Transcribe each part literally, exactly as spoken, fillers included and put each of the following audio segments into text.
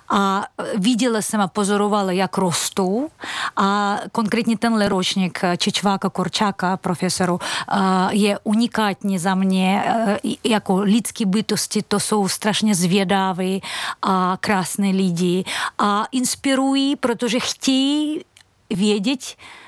A viděla jsem a pozorovala, jak rostou a konkrétně tenhle ročník Čečváka Korčáka, profesoru, je unikátní za mě, jako lidské bytosti, to jsou strašně zvědaví a krásné lidi a inspirují, protože chtějí vědět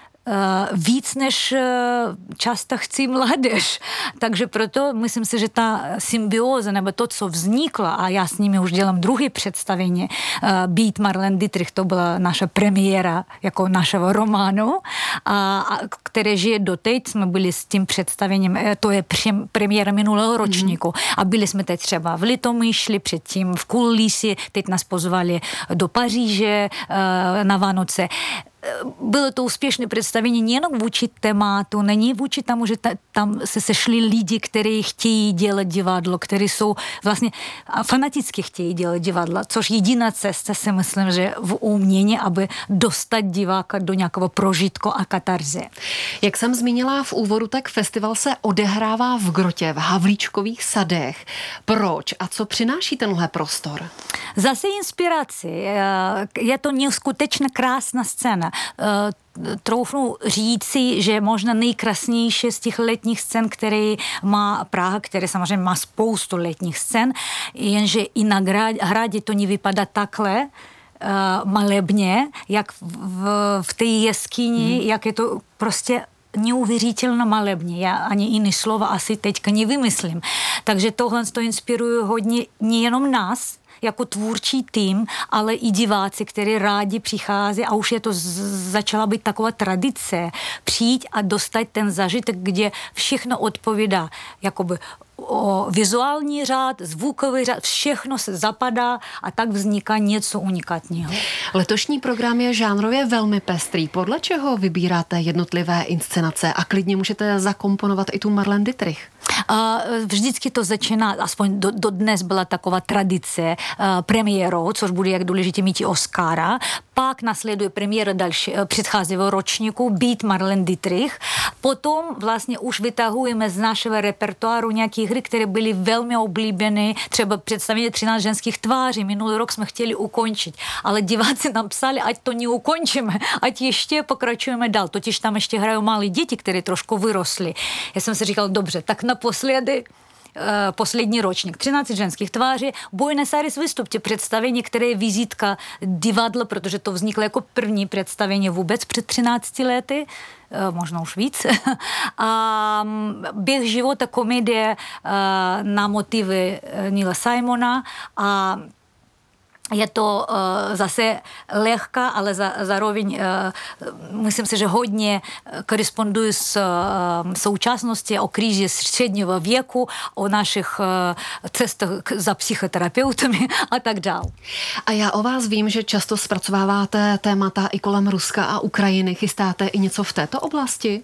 víc, než často chci mládež. Takže proto myslím si, že ta symbioza, nebo to, co vzniklo, a já s nimi už dělám druhé představení, Být Marlene Dietrich, to byla naša premiéra jako našeho románu, a, a které žije doteď, jsme byli s tím představením, to je premiéra minulého ročníku, mm-hmm. a byli jsme teď třeba v Litomyšli, předtím v Kulísi, teď nás pozvali do Paříže na Vánoce. Bylo to úspěšné představení nejen vůči tématu, není vůči tomu, že ta, tam se sešli lidi, kteří chtějí dělat divadlo, kteří jsou vlastně fanaticky chtějí dělat divadlo, což jediná cesta si myslím, že v umění, aby dostat diváka do nějakého prožitku a katarze. Jak jsem zmínila v úvodu, tak festival se odehrává v Grotě, v Havlíčkových sadech. Proč a co přináší tenhle prostor? Zase inspiraci. Je to neskutečně krásná scéna. Troufnu říci, že možná nejkrásnější z těch letních scén, které má Praha, které samozřejmě má spoustu letních scén, jenže i na hradě to nevypadá takhle malebně, jak v, v té jeskyni, hmm. jak je to prostě neuvěřitelně malebně. Já ani jiný slova asi teďka nevymyslím. Takže tohle to inspiruje hodně nejenom nás, jako tvůrčí tým, ale i diváci, kteří rádi přichází a už je to z- začala být taková tradice přijít a dostat ten zažitek, kde všechno odpovídá jakoby o vizuální řád, zvukový řád, všechno se zapadá a tak vzniká něco unikátního. Letošní program je žánrově velmi pestrý. Podle čeho vybíráte jednotlivé inscenace a klidně můžete zakomponovat i tu Marlene Dietrich? Vždycky to začíná, aspoň do, do dnes byla taková tradice premiérou, což bude jak důležitě mít i Oscara. Pak nasleduje premiéra další, předchozího ročníku Být Marlene Dietrich. Potom vlastně už vytahujeme z našeho repertoáru nějaké hry, které byly velmi oblíbené, třeba představení třináct ženských tváří. Minulý rok jsme chtěli ukončit, ale diváci nám psali, ať to neukončíme, ať ještě pokračujeme dál. Totiž tam ještě hrají malé děti, které trošku vyrostly. Já jsem si říkal, dobře, tak naposledy poslední ročník. třináct ženských tváří. Buenos Aires vystupte představení, které je vizitka divadla, protože to vzniklo jako první představení vůbec před třinácti lety, možná už víc. A Běh života, komedie na motivy Neila Simona a je to uh, zase lehká, ale za, zároveň uh, myslím si, že hodně koresponduje s uh, současností o krizi středního věku, o našich uh, cestách za psychoterapeutami a tak dále. A já o vás vím, že často zpracováváte témata i kolem Ruska a Ukrajiny. Chystáte i něco v této oblasti?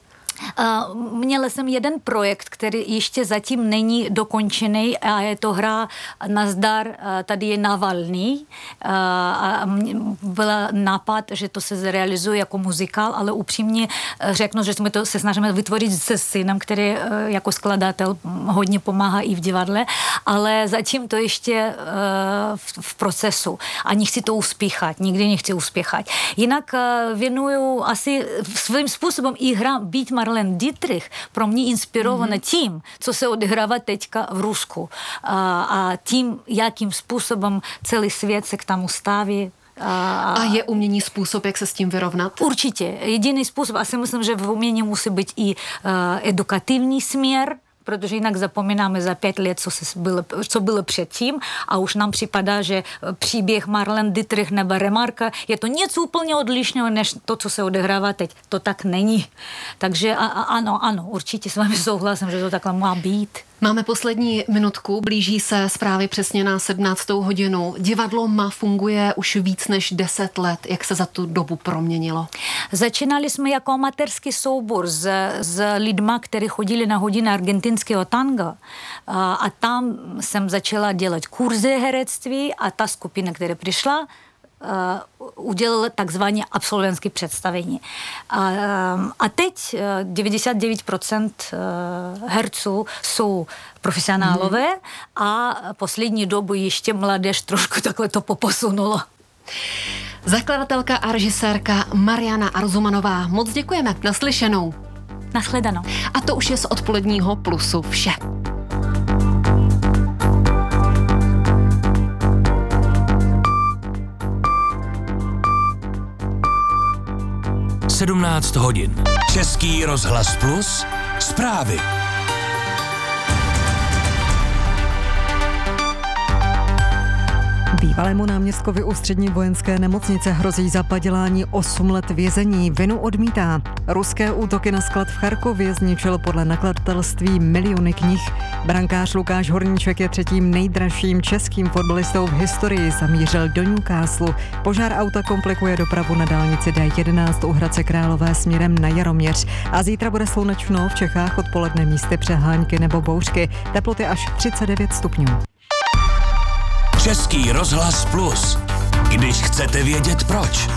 Uh, měla jsem jeden projekt, který ještě zatím není dokončený a je to hra Nazdar, uh, tady je Navalný. Uh, a byla nápad, že to se zrealizuje jako muzikál, ale upřímně řeknu, že jsme to se snažíme vytvořit se synem, který uh, jako skladatel hodně pomáhá i v divadle, ale zatím to ještě uh, v, v procesu a nechci to uspěchat, nikdy nechci uspěchat. Jinak uh, věnuju asi svým způsobem i hra Být Marlene Dietrich pro mě inspirovaná mm-hmm. tím, co se odehrává teďka v Rusku a, a tím, jakým způsobem celý svět se k tomu staví. A, a je umění způsob, jak se s tím vyrovnat? Určitě. Jediný způsob, asi myslím, že v umění musí být i uh, edukativní směr, protože jinak zapomínáme za pět let, co, se bylo, co bylo předtím a už nám připadá, že příběh Marlene Dietrich nebo Remarka je to něco úplně odlišného, než to, co se odehrává teď. To tak není. Takže a, a, ano, ano, určitě s vámi souhlasím, že to takhle má být. Máme poslední minutku, blíží se zprávy přesně na sedmnáctou hodinu. Divadlo M A funguje už víc než deset let. Jak se za tu dobu proměnilo? Začínali jsme jako amatérský soubor s, s lidma, kteří chodili na hodiny argentinského tanga. A, a tam jsem začala dělat kurzy herectví a ta skupina, která přišla, Uh, udělal takzvané absolventské představení. Uh, a teď uh, devadesát devět procent uh, herců jsou profesionálové mm. a poslední dobu ještě mládež trošku takhle to poposunulo. Zakladatelka a režisérka Mariana Arzumanová. Moc děkujeme. Naslyšenou. Nashledanou. A to už je z odpoledního Plusu vše. sedmnáct hodin. Český rozhlas Plus. Zprávy. Bývalému náměstkovi Ústřední vojenské nemocnice hrozí za padělání osm let vězení. Vinu odmítá. Ruské útoky na sklad v Charkově zničil podle nakladatelství miliony knih. Brankář Lukáš Horníček je třetím nejdražším českým fotbalistou v historii. Zamířil do Newcastle. Požár auta komplikuje dopravu na dálnici D jedenáct u Hradce Králové směrem na Jaroměř. A zítra bude slunečno, v Čechách odpoledne místy přehánky nebo bouřky. Teploty až třicet devět stupňů. Český rozhlas Plus. Když chcete vědět proč.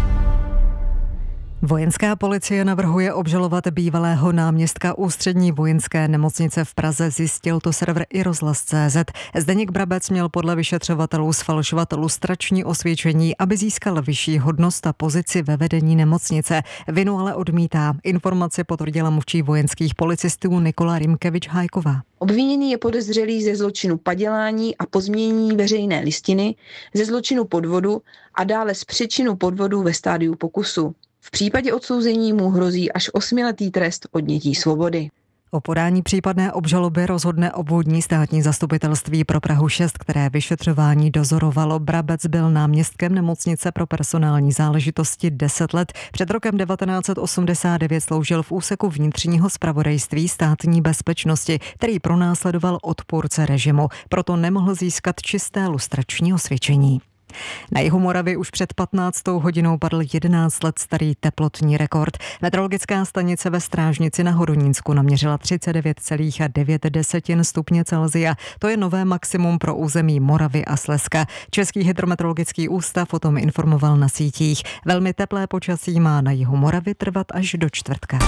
Vojenská policie navrhuje obžalovat bývalého náměstka Ústřední vojenské nemocnice v Praze, zjistil to server i rozhlas tečka cé zet. Zdeněk Brabec měl podle vyšetřovatelů sfalšovat lustrační osvědčení, aby získal vyšší hodnost a pozici ve vedení nemocnice. Vinu ale odmítá. Informaci potvrdila mluvčí vojenských policistů Nikola Rymkevič-Hájková. Obviněný je podezřelý ze zločinu padělání a pozměnění veřejné listiny, ze zločinu podvodu a dále z přečinu podvodu ve stádiu pokusu. V případě odsouzení mu hrozí až osmiletý trest odnětí svobody. O podání případné obžaloby rozhodne obvodní státní zastupitelství pro Prahu šest, které vyšetřování dozorovalo. Brabec byl náměstkem nemocnice pro personální záležitosti deset let. Před rokem devatenáct osmdesát devět sloužil v úseku vnitřního zpravodajství státní bezpečnosti, který pronásledoval odpůrce režimu. Proto nemohl získat čisté lustrační osvědčení. Na jihu Moravy už před patnáctou hodinou padl jedenáct let starý teplotní rekord. Meteorologická stanice ve Strážnici na Hodonínsku naměřila třicet devět celá devět stupně Celsia. To je nové maximum pro území Moravy a Slezska. Český hydrometeorologický ústav o tom informoval na sítích. Velmi teplé počasí má na jihu Moravy trvat až do čtvrtka.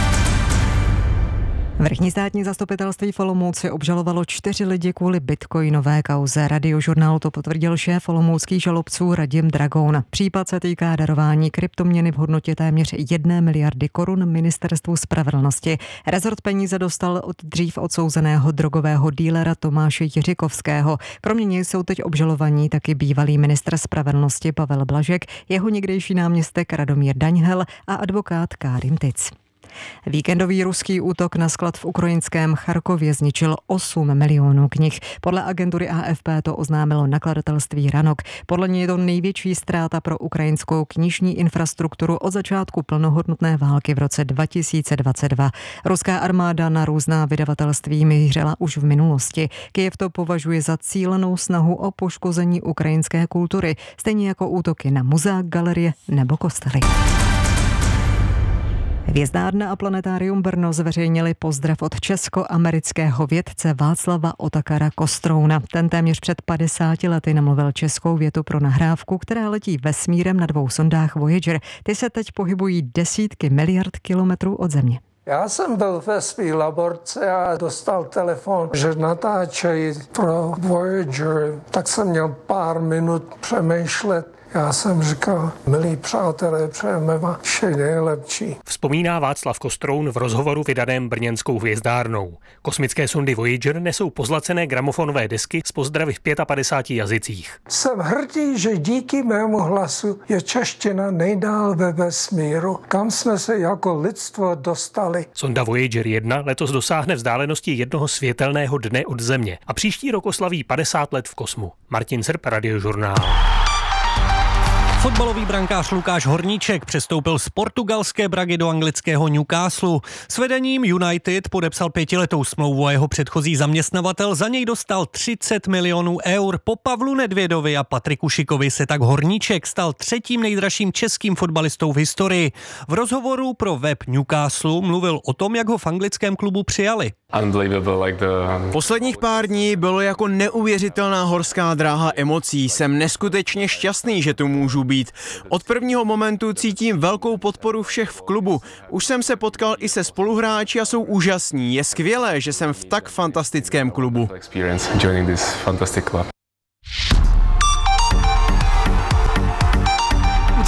Vrchní státní zastupitelství v Olomouci obžalovalo čtyři lidi kvůli bitcoinové kauze. Radiožurnálu to potvrdil šéf olomouckých žalobců Radim Dragoun. Případ se týká darování kryptoměny v hodnotě téměř jedné miliardy korun ministerstvu spravedlnosti. Rezort peníze dostal od dřív odsouzeného drogového dílera Tomáše Jiřikovského. Kromě něj jsou teď obžalovaní taky bývalý ministr spravedlnosti Pavel Blažek, jeho někdejší náměstek Radomír Daňhel a advokát Kárim Tic. Víkendový ruský útok na sklad v ukrajinském Charkově zničil osm milionů knih. Podle agentury A F P to oznámilo nakladatelství Ranok. Podle něj je to největší ztráta pro ukrajinskou knižní infrastrukturu od začátku plnohodnotné války v roce dva tisíce dvacet dva. Ruská armáda na různá vydavatelství mířila už v minulosti. Kyjev to považuje za cílenou snahu o poškození ukrajinské kultury, stejně jako útoky na muzea, galerie nebo kostely. Hvězdárna a planetárium Brno zveřejnili pozdrav od česko-amerického vědce Václava Otakara Kostrouna. Ten téměř před padesáti lety namluvil českou větu pro nahrávku, která letí vesmírem na dvou sondách Voyager. Ty se teď pohybují desítky miliard kilometrů od Země. Já jsem byl ve své laborce a dostal telefon, že natáčejí pro Voyager, tak jsem měl pár minut přemýšlet. Já jsem říkal, milí přátelé, přejeme vám vše nejlepší. Vzpomíná Václav Kostroun v rozhovoru vydaném brněnskou hvězdárnou. Kosmické sondy Voyager nesou pozlacené gramofonové desky s pozdravy v padesátých pěti jazycích. Jsem hrdý, že díky mému hlasu je čeština nejdál ve vesmíru, kam jsme se jako lidstvo dostali. Sonda Voyager jedna letos dosáhne vzdálenosti jednoho světelného dne od Země a příští rok oslaví padesát let v kosmu. Martin Srp, Radiožurnál. Fotbalový brankář Lukáš Horníček přestoupil z portugalské Bragy do anglického Newcastle. S vedením United podepsal pětiletou smlouvu a jeho předchozí zaměstnavatel za něj dostal třicet milionů eur. Po Pavlu Nedvědovi a Patriku Šikovi se tak Horníček stal třetím nejdražším českým fotbalistou v historii. V rozhovoru pro web Newcastle mluvil o tom, jak ho v anglickém klubu přijali. Posledních pár dní bylo jako neuvěřitelná horská dráha emocí. Jsem neskutečně šťastný, že tu můžu být. Od prvního momentu cítím velkou podporu všech v klubu. Už jsem se potkal i se spoluhráči a jsou úžasní. Je skvělé, že jsem v tak fantastickém klubu.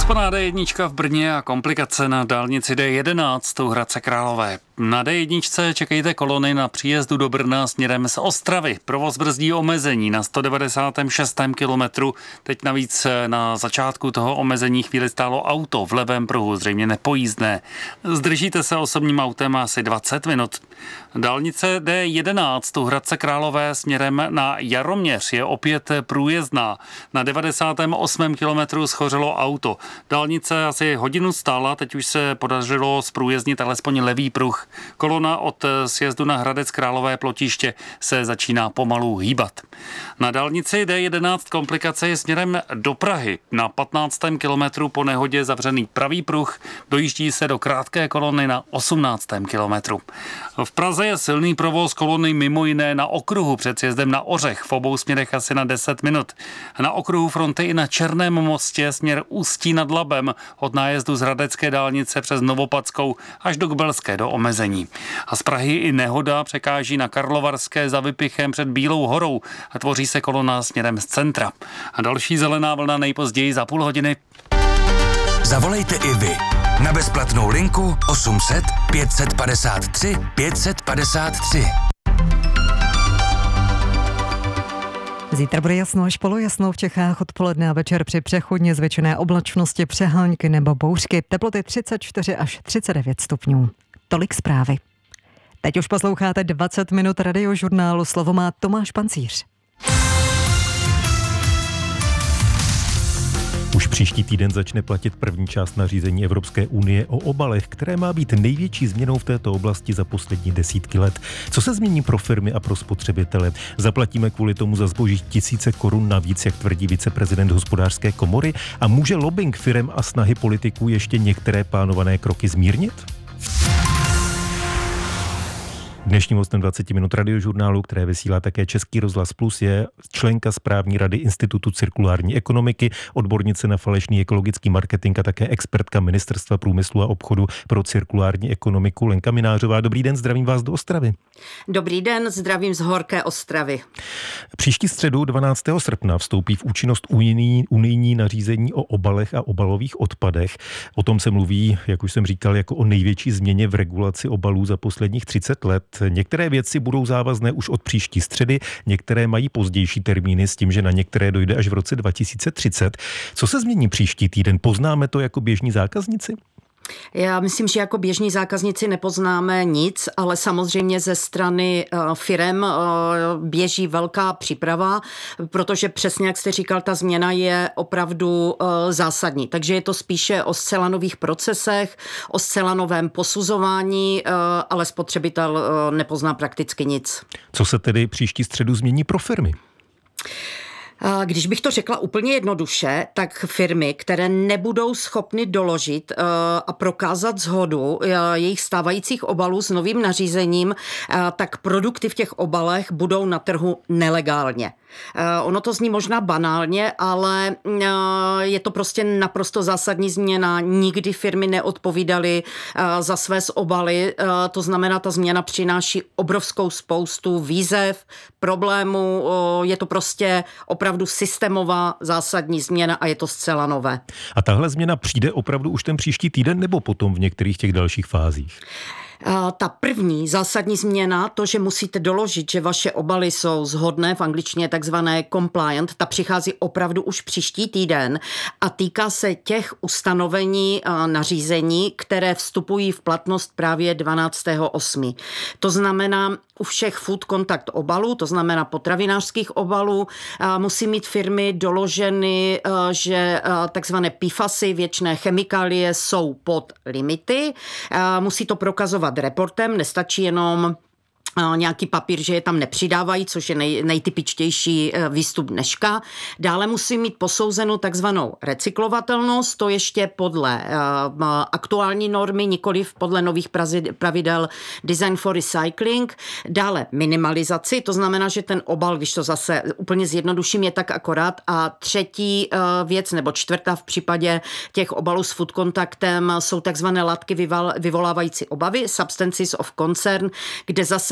Ucpaná dé jedna v Brně a komplikace na dálnici dé jedenáct u Hradce Králové. Na dé jedna čekejte kolony na příjezdu do Brna směrem z Ostravy. Provoz brzdí omezení na sto devadesátém šestém kilometru. Teď navíc na začátku toho omezení chvíli stálo auto v levém pruhu, zřejmě nepojízdné. Zdržíte se osobním autem asi dvacet minut. Dálnice dé jedenáct u Hradce Králové směrem na Jaroměř je opět průjezdná. Na devadesátém osmém kilometru schořelo auto. Dálnice asi hodinu stála, teď už se podařilo zprůjezdnit alespoň levý pruh. Kolona od sjezdu na Hradec Králové Plottiště se začíná pomalu hýbat. Na dálnici dé jedenáct komplikace je směrem do Prahy. Na patnáctém kilometru po nehodě zavřený pravý pruh, dojíždí se do krátké kolony na osmnáctém kilometru. V Praze je silný provoz kolony mimo jiné na okruhu před sjezdem na Ořech, v obou směrech asi na deset minut. Na okruhu fronty i na Černém mostě směr Ústí nad Labem od nájezdu z Hradecké dálnice přes Novopadskou až do Kbelské do omezení. A z Prahy i nehoda překáží na Karlovarské za Vypichem před Bílou horou a tvoří se kolona směrem z centra. A další zelená vlna nejpozději za půl hodiny. Zavolejte i vy na bezplatnou linku osm set pět padesát tři pět padesát tři. Zítra bude jasno až polojasno v Čechách, odpoledne a večer při přechodně zvětšené oblačnosti, přehánky nebo bouřky. Teploty třicet čtyři až třicet devět stupňů. Tolik zprávy. Teď už posloucháte dvacet minut radiožurnálu. Slovo má Tomáš Pancíř. Už příští týden začne platit první část nařízení Evropské unie o obalech, které má být největší změnou v této oblasti za poslední desítky let. Co se změní pro firmy a pro spotřebitele? Zaplatíme kvůli tomu za zboží tisíce korun navíc, jak tvrdí viceprezident hospodářské komory? A může lobbying firem a snahy politiků ještě některé plánované kroky zmírnit? Dnešním hostem dvacet minut radiožurnálu, které vysílá také Český rozhlas Plus, je členka správní rady Institutu cirkulární ekonomiky, odbornice na falešný ekologický marketing a také expertka Ministerstva průmyslu a obchodu pro cirkulární ekonomiku Lenka Minářová. Dobrý den, zdravím vás do Ostravy. Dobrý den, zdravím z horké Ostravy. Příští středu dvanáctého srpna vstoupí v účinnost unijní, unijní nařízení o obalech a obalových odpadech. O tom se mluví, jak už jsem říkal, jako o největší změně v regulaci obalů za posledních třicet let. Některé věci budou závazné už od příští středy, některé mají pozdější termíny s tím, že na některé dojde až v roce dva tisíce třicet. Co se změní příští týden? Poznáme to jako běžní zákazníci? Já myslím, že jako běžní zákazníci nepoznáme nic, ale samozřejmě ze strany firem běží velká příprava, protože přesně jak jste říkal, ta změna je opravdu zásadní. Takže je to spíše o zcela nových procesech, o zcela novém posuzování, ale spotřebitel nepozná prakticky nic. Co se tedy příští středu změní pro firmy? Když bych to řekla úplně jednoduše, tak firmy, které nebudou schopny doložit a prokázat shodu jejich stávajících obalů s novým nařízením, tak produkty v těch obalech budou na trhu nelegálně. Ono to zní možná banálně, ale je to prostě naprosto zásadní změna. Nikdy firmy neodpovídaly za své obaly. To znamená, ta změna přináší obrovskou spoustu výzev, problémů. Je to prostě opravdu systémová zásadní změna a je to zcela nové. A tahle změna přijde opravdu už ten příští týden nebo potom v některých těch dalších fázích? Ta první zásadní změna, to, že musíte doložit, že vaše obaly jsou shodné, v angličtině takzvané compliant, ta přichází opravdu už příští týden a týká se těch ustanovení a nařízení, které vstupují v platnost právě dvanáctého osmého To znamená, u všech food contact obalů, to znamená potravinářských obalů, musí mít firmy doloženy, že takzvané P F A S y, věčné chemikálie, jsou pod limity. Musí to prokazovat reportem, nestačí jenom nějaký papír, že je tam nepřidávají, což je nej, nejtypičtější výstup dneška. Dále musí mít posouzenou takzvanou recyklovatelnost, to ještě podle uh, aktuální normy, nikoliv podle nových pravidel Design for Recycling. Dále minimalizaci, to znamená, že ten obal, když to zase úplně zjednoduším, je tak akorát. A třetí uh, věc, nebo čtvrtá v případě těch obalů s food contactem, jsou takzvané látky vyval, vyvolávající obavy, substances of concern, kde zase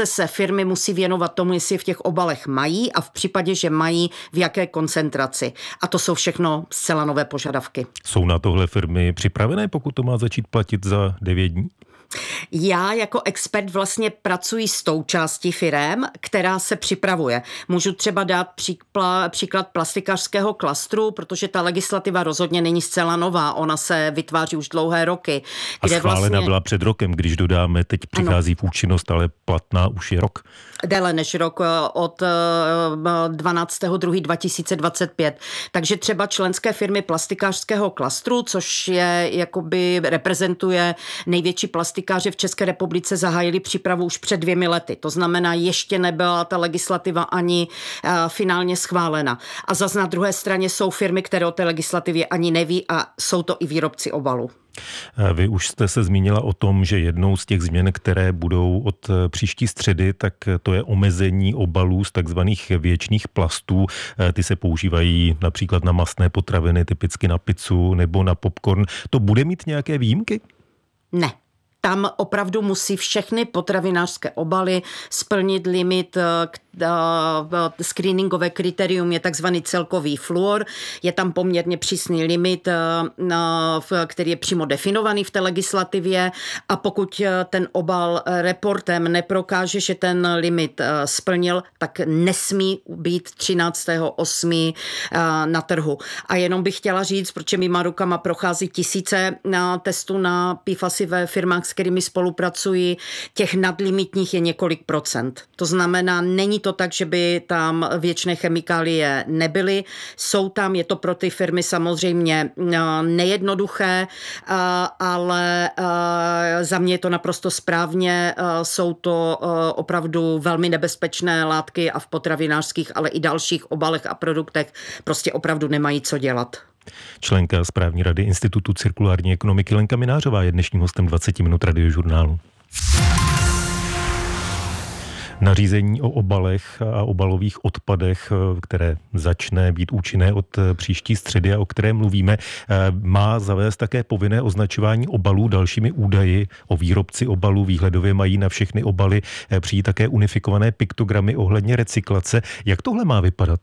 se firmy musí věnovat tomu, jestli v těch obalech mají a v případě, že mají, v jaké koncentraci. A to jsou všechno zcela nové požadavky. Jsou na tohle firmy připravené, pokud to má začít platit za devět dní? Já jako expert vlastně pracuji s tou částí firem, která se připravuje. Můžu třeba dát příklad, příklad plastikářského klastru, protože ta legislativa rozhodně není zcela nová, ona se vytváří už dlouhé roky. A schválena vlastně... byla před rokem, když dodáme, teď přichází ano. v účinnost, ale platná už je rok. Déle než rok, od dvanáctého druhého dva tisíce dvacet pět. Takže třeba členské firmy plastikářského klastru, což je jakoby reprezentuje největší plastikáři v České republice, zahájili přípravu už před dvěmi lety. To znamená, ještě nebyla ta legislativa ani uh, finálně schválena. A zase na druhé straně jsou firmy, které o té legislativě ani neví a jsou to i výrobci obalu. Vy už jste se zmínila o tom, že jednou z těch změn, které budou od příští středy, tak to je omezení obalů z takzvaných věčných plastů. Ty se používají například na mastné potraviny, typicky na pizzu nebo na popcorn. To bude mít nějaké výjimky? Ne. Tam opravdu musí všechny potravinářské obaly splnit limit, screeningové kritérium je takzvaný celkový fluor. Je tam poměrně přísný limit, který je přímo definovaný v té legislativě a pokud ten obal reportem neprokáže, že ten limit splnil, tak nesmí být třináctého osmého na trhu. A jenom bych chtěla říct, protože mýma rukama prochází tisíce testů na P F A S ve firmách, s kterými spolupracují, těch nadlimitních je několik procent. To znamená, není to tak, že by tam věčné chemikálie nebyly. Jsou tam, je to pro ty firmy samozřejmě nejednoduché, ale za mě je to naprosto správně. Jsou to opravdu velmi nebezpečné látky a v potravinářských, ale i dalších obalech a produktech prostě opravdu nemají co dělat. Členka správní rady Institutu cirkulární ekonomiky Lenka Minářová je dnešním hostem dvacet minut Radiožurnálu. Nařízení o obalech a obalových odpadech, které začne být účinné od příští středy a o které mluvíme, má zavést také povinné označování obalů dalšími údaji o výrobci obalů. Výhledově mají na všechny obaly přijít také unifikované piktogramy ohledně recyklace. Jak tohle má vypadat?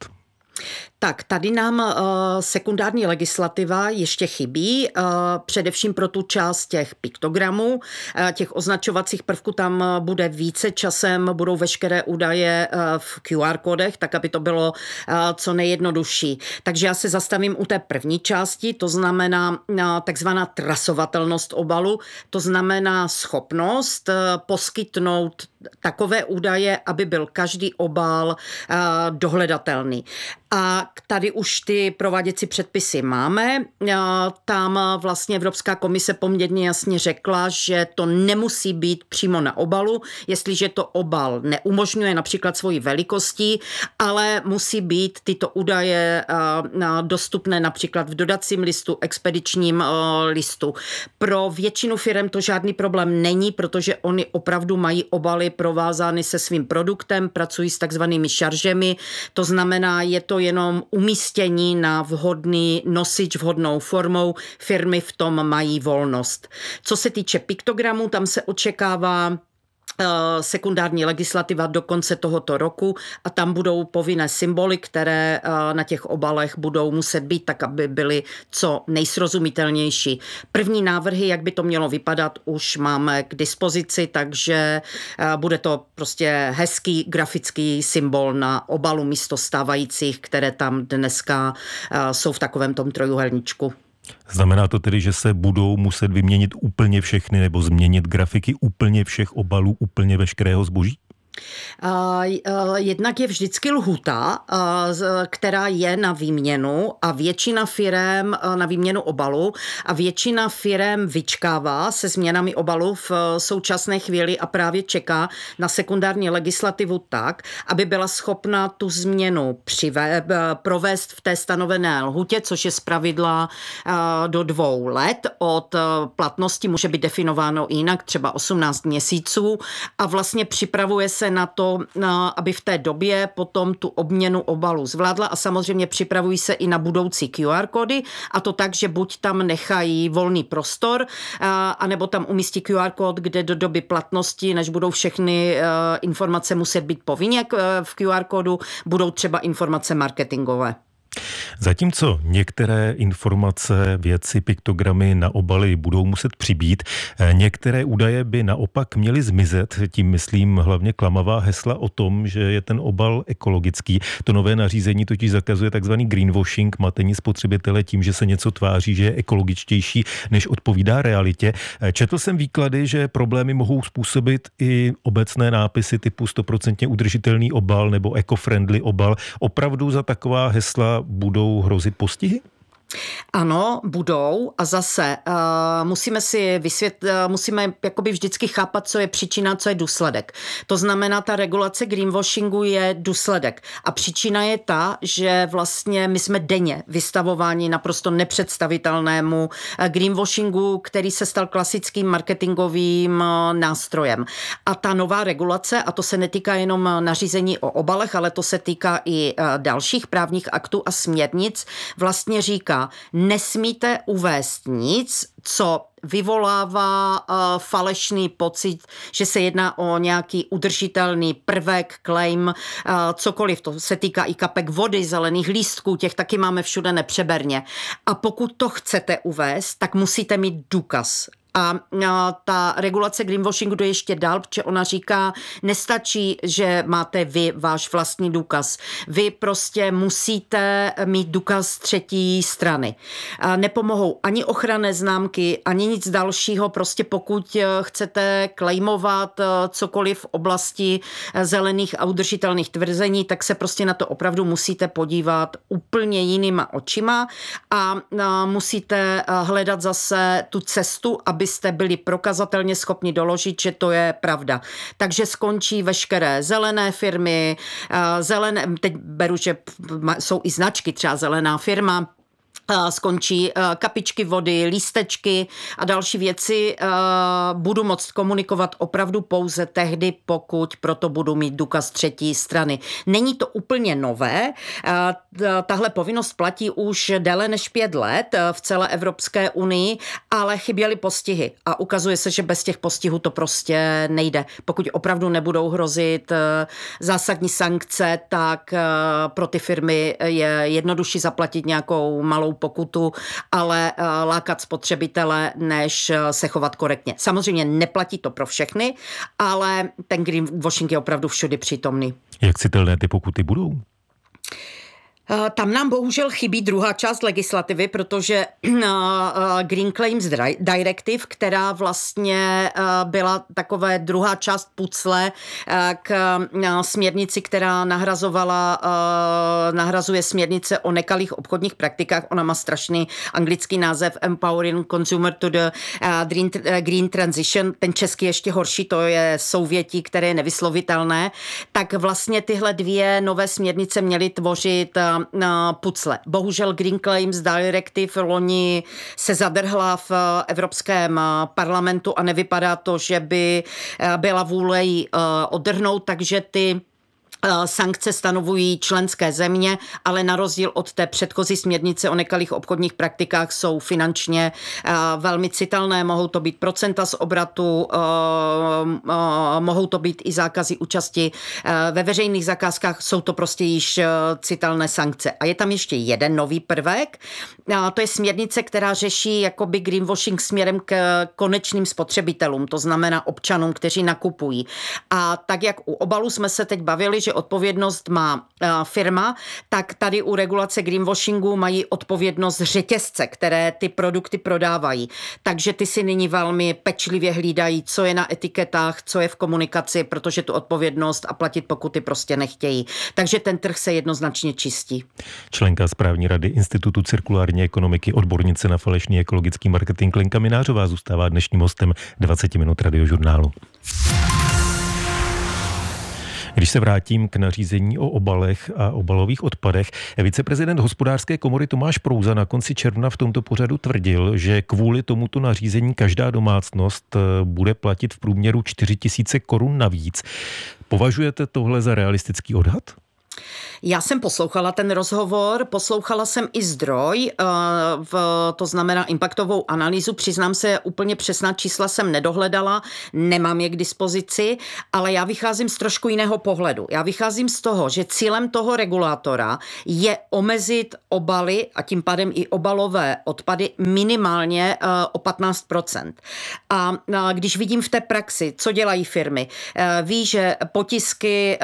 Tak tady nám uh, sekundární legislativa ještě chybí, uh, především pro tu část těch piktogramů, uh, těch označovacích prvků tam bude více časem, budou veškeré údaje uh, v Q R kódech, tak aby to bylo uh, co nejjednodušší. Takže já se zastavím u té první části, to znamená uh, takzvaná trasovatelnost obalu, to znamená schopnost uh, poskytnout takové údaje, aby byl každý obal uh, dohledatelný. A tady už ty prováděcí předpisy máme. Tam vlastně Evropská komise poměrně jasně řekla, že to nemusí být přímo na obalu, jestliže to obal neumožňuje například svoji velikostí, ale musí být tyto údaje dostupné například v dodacím listu, expedičním listu. Pro většinu firem to žádný problém není, protože oni opravdu mají obaly provázány se svým produktem, pracují s takzvanými šaržemi, to znamená, je to jenom umístění na vhodný nosič, vhodnou formou. Firmy v tom mají volnost. Co se týče piktogramů, tam se očekává sekundární legislativa do konce tohoto roku a tam budou povinné symboly, které na těch obalech budou muset být tak, aby byly co nejsrozumitelnější. První návrhy, jak by to mělo vypadat, už máme k dispozici, takže bude to prostě hezký grafický symbol na obalu místo stávajících, které tam dneska jsou v takovém tom trojuhelníčku. Znamená to tedy, že se budou muset vyměnit úplně všechny nebo změnit grafiky úplně všech obalů, úplně veškerého zboží? Jednak je vždycky lhůta, která je na výměnu a většina firem na výměnu obalu a většina firem vyčkává se změnami obalu v současné chvíli a právě čeká na sekundární legislativu tak, aby byla schopna tu změnu přive, provést v té stanovené lhůtě, což je zpravidla do dvou let. Od platnosti může být definováno jinak, třeba osmnáct měsíců a vlastně připravuje se se na to, aby v té době potom tu obměnu obalu zvládla a samozřejmě připravují se i na budoucí Q R kódy a to tak, že buď tam nechají volný prostor, anebo tam umístí Q R kód, kde do doby platnosti, než budou všechny informace muset být povinně v Q R kódu, budou třeba informace marketingové. Zatímco některé informace, věci, piktogramy na obaly budou muset přibýt, některé údaje by naopak měly zmizet, tím myslím hlavně klamavá hesla o tom, že je ten obal ekologický. To nové nařízení totiž zakazuje takzvaný greenwashing, matení spotřebitele tím, že se něco tváří, že je ekologičtější, než odpovídá realitě. Četl jsem výklady, že problémy mohou způsobit i obecné nápisy typu sto procent udržitelný obal nebo eco-friendly obal. Opravdu za taková hesla budou hrozit postihy? Ano, budou a zase uh, musíme si vysvětlit, uh, musíme jakoby vždycky chápat, co je příčina, co je důsledek. To znamená, ta regulace greenwashingu je důsledek a příčina je ta, že vlastně my jsme denně vystavováni naprosto nepředstavitelnému greenwashingu, který se stal klasickým marketingovým nástrojem. A ta nová regulace, a to se netýká jenom nařízení o obalech, ale to se týká i dalších právních aktů a směrnic, vlastně říká, nesmíte uvést nic, co vyvolává uh, falešný pocit, že se jedná o nějaký udržitelný prvek, claim, uh, cokoliv. To se týká i kapek vody, zelených lístků, těch taky máme všude nepřeberně. A pokud to chcete uvést, tak musíte mít důkaz. A ta regulace greenwashingu jde ještě dál, protože ona říká, nestačí, že máte vy váš vlastní důkaz. Vy prostě musíte mít důkaz třetí strany. Nepomohou ani ochranné známky, ani nic dalšího. Prostě pokud chcete claimovat cokoliv v oblasti zelených a udržitelných tvrzení, tak se prostě na to opravdu musíte podívat úplně jinýma očima a musíte hledat zase tu cestu, aby abyste byli prokazatelně schopni doložit, že to je pravda. Takže skončí veškeré zelené firmy, zelené, teď beru, že jsou i značky, třeba zelená firma, skončí kapičky vody, lístečky a další věci. Budu moct komunikovat opravdu pouze tehdy, pokud proto budu mít důkaz třetí strany. Není to úplně nové. Tahle povinnost platí už déle než pět let v celé Evropské unii, ale chyběly postihy. A ukazuje se, že bez těch postihů to prostě nejde. Pokud opravdu nebudou hrozit zásadní sankce, tak pro ty firmy je jednodušší zaplatit nějakou malou pokutu, ale lákat spotřebitele, než se chovat korektně. Samozřejmě neplatí to pro všechny, ale ten greenwashing je opravdu všudy přítomný. Jak citelné ty pokuty budou? Tam nám bohužel chybí druhá část legislativy, protože Green Claims Directive, která vlastně byla takové druhá část pucle k směrnici, která nahrazovala, nahrazuje směrnice o nekalých obchodních praktikách. Ona má strašný anglický název Empowering Consumer to the Green Transition. Ten český ještě horší, to je souvětí, které je nevyslovitelné. Tak vlastně tyhle dvě nové směrnice měly tvořit na pucle. Bohužel Green Claims Directive loni se zadrhla v Evropském parlamentu a nevypadá to, že by byla vůle ji odtrhnout, takže ty sankce stanovují členské země, ale na rozdíl od té předchozí směrnice o nekalých obchodních praktikách jsou finančně velmi citelné. Mohou to být procenta z obratu, mohou to být i zákazy účasti ve veřejných zakázkách, jsou to prostě již citelné sankce. A je tam ještě jeden nový prvek, to je směrnice, která řeší jakoby greenwashing směrem k konečným spotřebitelům, to znamená občanům, kteří nakupují. A tak, jak u obalu jsme se teď bavili, že odpovědnost má firma, tak tady u regulace greenwashingu mají odpovědnost řetězce, které ty produkty prodávají. Takže ty si nyní velmi pečlivě hlídají, co je na etiketách, co je v komunikaci, protože tu odpovědnost a platit pokuty prostě nechtějí. Takže ten trh se jednoznačně čistí. Členka správní rady Institutu cirkulární ekonomiky, odbornice na falešný ekologický marketing Lenka Minářová zůstává dnešním hostem dvacet minut Radiožurnálu. Když se vrátím k nařízení o obalech a obalových odpadech, viceprezident hospodářské komory Tomáš Prouza na konci června v tomto pořadu tvrdil, že kvůli tomuto nařízení každá domácnost bude platit v průměru čtyři tisíce korun navíc. Považujete tohle za realistický odhad? Já jsem poslouchala ten rozhovor, poslouchala jsem i zdroj, v, to znamená impaktovou analýzu. Přiznám se, úplně přesná čísla jsem nedohledala, nemám je k dispozici, ale já vycházím z trošku jiného pohledu. Já vycházím z toho, že cílem toho regulátora je omezit obaly a tím pádem i obalové odpady minimálně o patnáct procent. A když vidím v té praxi, co dělají firmy, ví, že potisky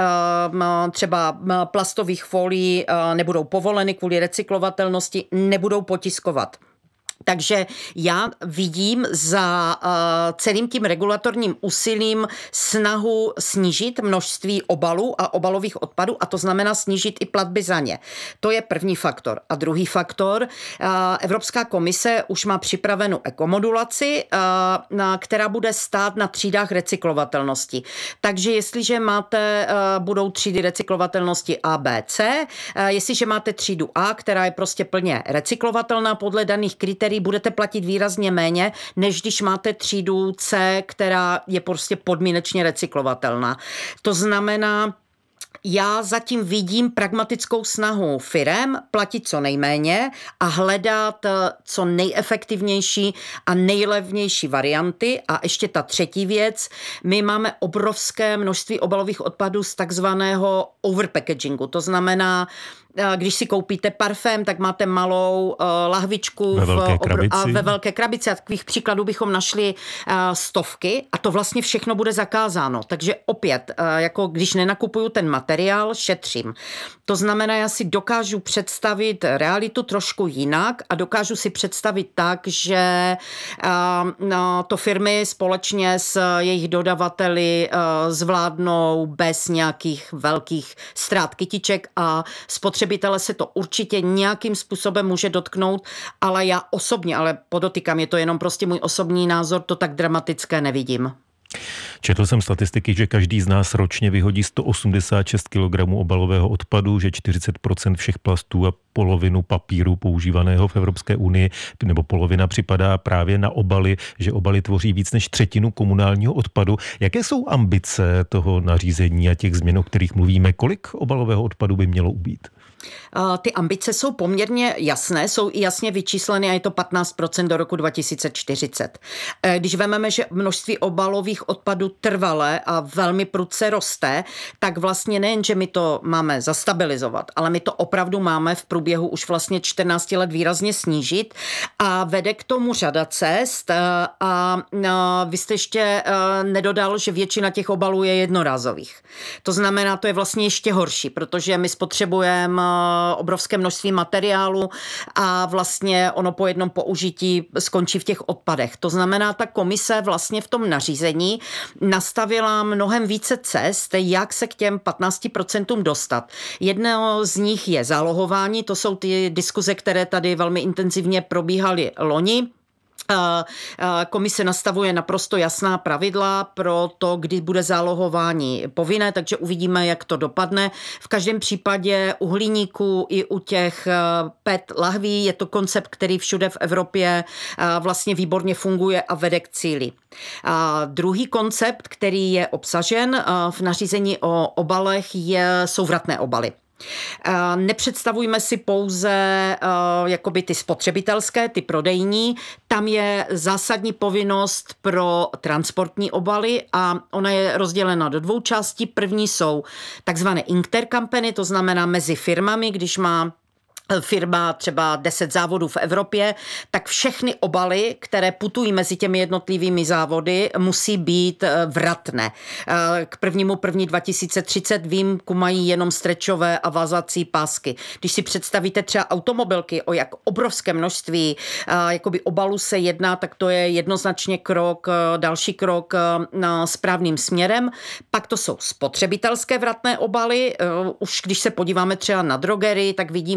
třeba plastových folií nebudou povoleny kvůli recyklovatelnosti, nebudou potiskovat. Takže já vidím za uh, celým tím regulatorním úsilím snahu snížit množství obalů a obalových odpadů a to znamená snížit i platby za ně. To je první faktor. A druhý faktor, uh, Evropská komise už má připravenou ekomodulaci, uh, na, která bude stát na třídách recyklovatelnosti. Takže jestliže máte, uh, budou třídy recyklovatelnosti A, B, C, uh, jestliže máte třídu A, která je prostě plně recyklovatelná podle daných kritérií, budete platit výrazně méně, než když máte třídu C, která je prostě podmínečně recyklovatelná. To znamená, já zatím vidím pragmatickou snahu firem platit co nejméně a hledat co nejefektivnější a nejlevnější varianty. A ještě ta třetí věc, my máme obrovské množství obalových odpadů z takzvaného overpackagingu. To znamená, když si koupíte parfém, tak máte malou uh, lahvičku ve velké, v, krabici. a ve velké krabici. A takových příkladů bychom našli uh, stovky a to vlastně všechno bude zakázáno. Takže opět, uh, jako když nenakupuju ten materiál, šetřím. To znamená, já si dokážu představit realitu trošku jinak a dokážu si představit tak, že uh, no, to firmy společně s jejich dodavateli uh, zvládnou bez nějakých velkých ztrát kytiček a spotřebitelé Spotřebitele se to určitě nějakým způsobem může dotknout, ale já osobně, ale podotýkám, je to jenom prostě můj osobní názor, to tak dramatické nevidím. Četl jsem statistiky, že každý z nás ročně vyhodí sto osmdesát šest kilogramů obalového odpadu, že čtyřicet procent všech plastů a polovinu papíru používaného v Evropské unii, nebo polovina připadá právě na obaly, že obaly tvoří víc než třetinu komunálního odpadu. Jaké jsou ambice toho nařízení a těch změn, o kterých mluvíme? Kolik obalového odpadu by mělo ubýt? Ty ambice jsou poměrně jasné, jsou i jasně vyčísleny a je to patnáct procent do roku dva tisíce čtyřicet. Když vezmeme, že množství obalových odpadů trvale a velmi prudce roste, tak vlastně nejen, že my to máme zastabilizovat, ale my to opravdu máme v průběhu už vlastně čtrnáct let výrazně snížit a vede k tomu řada cest a vy jste ještě nedodal, že většina těch obalů je jednorázových. To znamená, to je vlastně ještě horší, protože my spotřebujeme obrovské množství materiálu a vlastně ono po jednom použití skončí v těch odpadech. To znamená, ta komise vlastně v tom nařízení nastavila mnohem více cest, jak se k těm patnácti procentům dostat. Jedno z nich je zálohování, to jsou ty diskuze, které tady velmi intenzivně probíhaly loni. Komise nastavuje naprosto jasná pravidla pro to, kdy bude zálohování povinné, takže uvidíme, jak to dopadne. V každém případě u hliníku i u těch P E T lahví je to koncept, který všude v Evropě vlastně výborně funguje a vede k cíli. A druhý koncept, který je obsažen v nařízení o obalech, je, jsou vratné obaly. Nepředstavujme si pouze jakoby ty spotřebitelské, ty prodejní. Tam je zásadní povinnost pro transportní obaly a ona je rozdělena do dvou částí. První jsou takzvané intercompany, to znamená mezi firmami, když má firma třeba deset závodů v Evropě, tak všechny obaly, které putují mezi těmi jednotlivými závody, musí být vratné. K prvnímu první dva tisíce třicet výjimku mají jenom strečové a vazací pásky. Když si představíte třeba automobilky, o jak obrovské množství jakoby obalů se jedná, tak to je jednoznačně krok, další krok správným směrem. Pak to jsou spotřebitelské vratné obaly. Už když se podíváme třeba na drogery, tak vidíme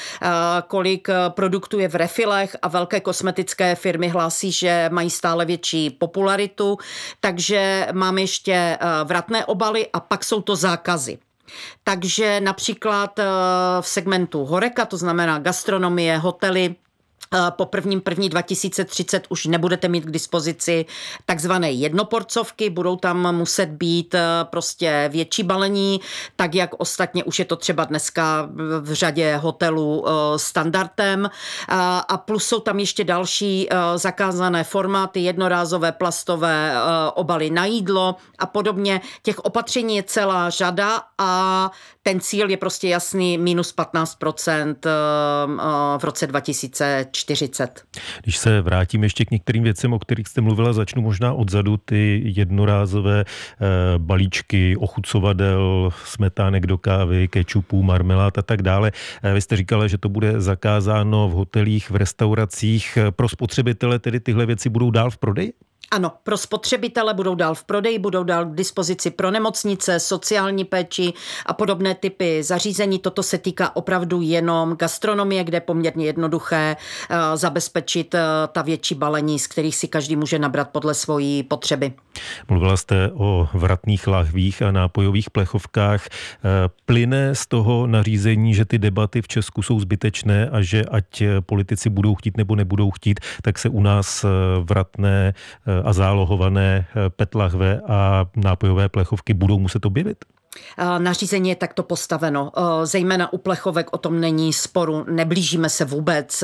kolik produktů je v refilech a velké kosmetické firmy hlásí, že mají stále větší popularitu, takže máme ještě vratné obaly a pak jsou to zákazy. Takže například v segmentu Horeca, to znamená gastronomie, hotely, po prvním první dva tisíce třicet už nebudete mít k dispozici takzvané jednoporcovky, budou tam muset být prostě větší balení, tak jak ostatně už je to třeba dneska v řadě hotelů standardem. A plus jsou tam ještě další zakázané formáty, jednorázové plastové obaly na jídlo a podobně. Těch opatření je celá řada a ten cíl je prostě jasný, minus patnáct procent v roce dva tisíce čtyřicet. Když se vrátím ještě k některým věcem, o kterých jste mluvila, začnu možná odzadu, ty jednorázové e, balíčky ochucovadel, smetánek do kávy, kečupů, marmelád a tak dále. E, vy jste říkala, že to bude zakázáno v hotelích, v restauracích. Pro spotřebitele tedy tyhle věci budou dál v prodeji? Ano, pro spotřebitele budou dál v prodeji, budou dál k dispozici pro nemocnice, sociální péči a podobné typy zařízení. Toto se týká opravdu jenom gastronomie, kde je poměrně jednoduché uh, zabezpečit uh, ta větší balení, z kterých si každý může nabrat podle svojí potřeby. Mluvila jste o vratných lahvích a nápojových plechovkách. Plyne z toho nařízení, že ty debaty v Česku jsou zbytečné a že ať politici budou chtít nebo nebudou chtít, tak se u nás vratné a zálohované pet lahve a nápojové plechovky budou muset objevit? Nařízení je takto postaveno. Zejména u plechovek o tom není sporu. Neblížíme se vůbec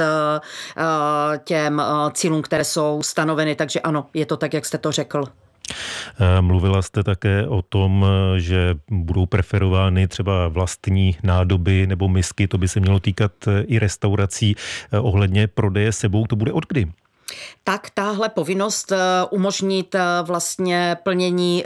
těm cílům, které jsou stanoveny, takže ano, je to tak, jak jste to řekl. Mluvila jste také o tom, že budou preferovány třeba vlastní nádoby nebo misky, to by se mělo týkat i restaurací. Ohledně prodeje sebou, to bude od kdy? Tak tahle povinnost umožnit vlastně plnění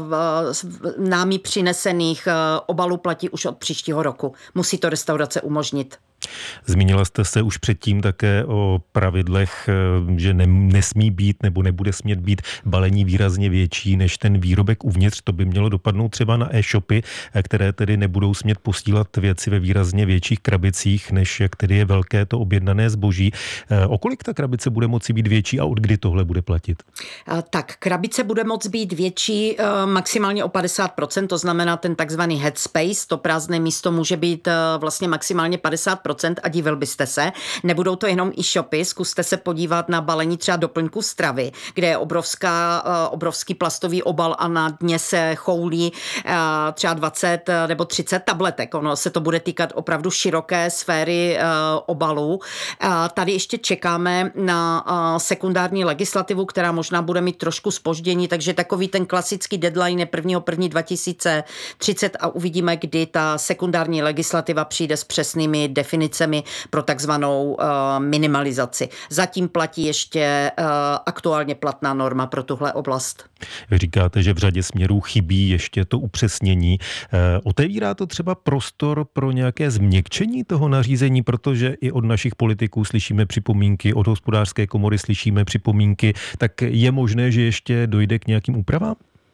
námi přinesených obalů platí už od příštího roku. Musí to restaurace umožnit. Zmínila jste se už předtím také o pravidlech, že ne, nesmí být nebo nebude smět být balení výrazně větší než ten výrobek uvnitř. To by mělo dopadnout třeba na e-shopy, které tedy nebudou smět posílat věci ve výrazně větších krabicích, než jak tedy je velké to objednané zboží. O kolik ta krabice bude moci být větší a od kdy tohle bude platit? Tak, krabice bude moct být větší maximálně o padesát procent, to znamená ten takzvaný headspace, to prázdné místo může být vlastně maximálně padesát procent a divil byste se. Nebudou to jenom e-shopy, zkuste se podívat na balení třeba doplňku stravy, kde je obrovská, obrovský plastový obal a na dně se choulí třeba dvacet nebo třicet tabletek. Ono se to bude týkat opravdu široké sféry obalů. Tady ještě čekáme na sekundární legislativu, která možná bude mít trošku zpoždění, takže takový ten klasický deadline je prvního prvního dva tisíce třicet a uvidíme, kdy ta sekundární legislativa přijde s přesnými definicemi pro takzvanou uh, minimalizaci. Zatím platí ještě uh, aktuálně platná norma pro tuhle oblast. Vy říkáte, že v řadě směrů chybí ještě to upřesnění. Uh, otevírá to třeba prostor pro nějaké změkčení toho nařízení, protože i od našich politiků slyšíme připomínky, od hospodářské komory slyšíme připomínky, tak je možné, že ještě dojde k nějakým úpravám?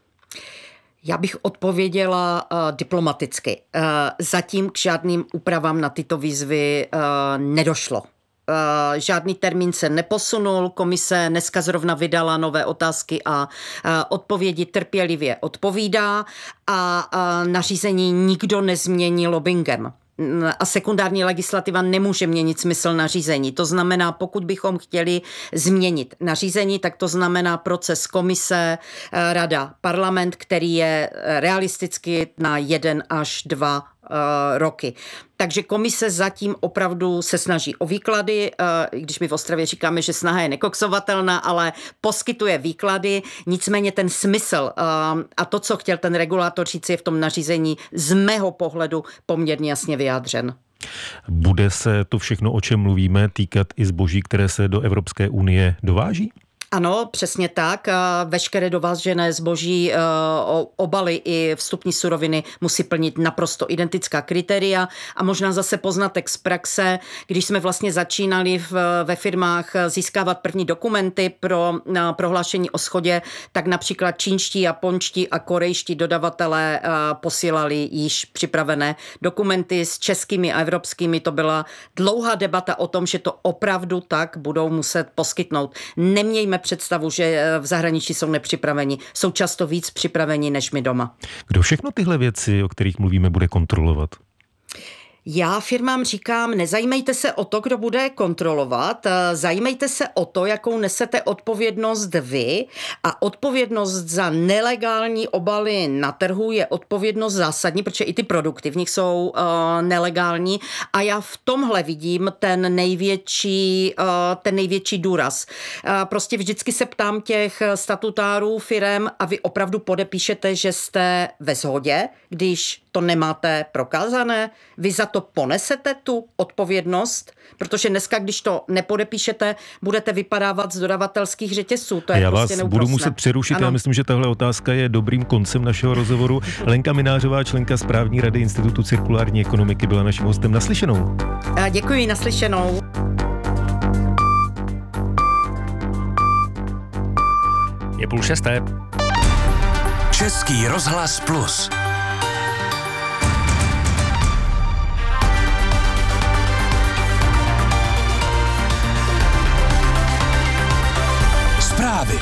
Já bych odpověděla uh, diplomaticky. Uh, zatím k žádným úpravám na tyto výzvy uh, nedošlo. Uh, žádný termín se neposunul, komise dneska zrovna vydala nové otázky a uh, odpovědi trpělivě odpovídá a uh, nařízení nikdo nezmění lobbingem. A sekundární legislativa nemůže měnit smysl nařízení. To znamená, pokud bychom chtěli změnit nařízení, tak to znamená proces komise, rada, parlament, který je realisticky na jeden až dva roky. Takže komise zatím opravdu se snaží o výklady, když my v Ostravě říkáme, že snaha je nekoksovatelná, ale poskytuje výklady, nicméně ten smysl a to, co chtěl ten regulátor říct, je v tom nařízení z mého pohledu poměrně jasně vyjádřen. Bude se to všechno, o čem mluvíme, týkat i zboží, které se do Evropské unie dováží? Ano, přesně tak. Veškeré dovážené zboží, obaly i vstupní suroviny musí plnit naprosto identická kritéria a možná zase poznatek z praxe, když jsme vlastně začínali v, ve firmách získávat první dokumenty pro prohlášení o shodě, tak například čínští, japonští a korejští dodavatelé posílali již připravené dokumenty s českými a evropskými. To byla dlouhá debata o tom, že to opravdu tak budou muset poskytnout. Nemějme představu, že v zahraničí jsou nepřipraveni. Jsou často víc připraveni než my doma. Kdo všechno tyhle věci, o kterých mluvíme, bude kontrolovat? Já firmám říkám, nezajímejte se o to, kdo bude kontrolovat, zajímejte se o to, jakou nesete odpovědnost vy a odpovědnost za nelegální obaly na trhu je odpovědnost zásadní, protože i ty produkty v nich jsou uh, nelegální a já v tomhle vidím ten největší, uh, ten největší důraz. Uh, prostě vždycky se ptám těch statutárů firem a vy opravdu podepíšete, že jste ve shodě, když to nemáte prokázané, vy za to ponesete tu odpovědnost, protože dneska, když to nepodepíšete, budete vypadávat z dodavatelských řetězců. To je já prostě vás neúprosné. Budu muset přerušit, ano. Já myslím, že tahle otázka je dobrým koncem našeho rozhovoru. Lenka Minářová, členka správní rady Institutu cirkulární ekonomiky, byla naším hostem. Naslyšenou. Děkuji, naslyšenou. Je půl šesté. Český rozhlas Plus. Zprávy.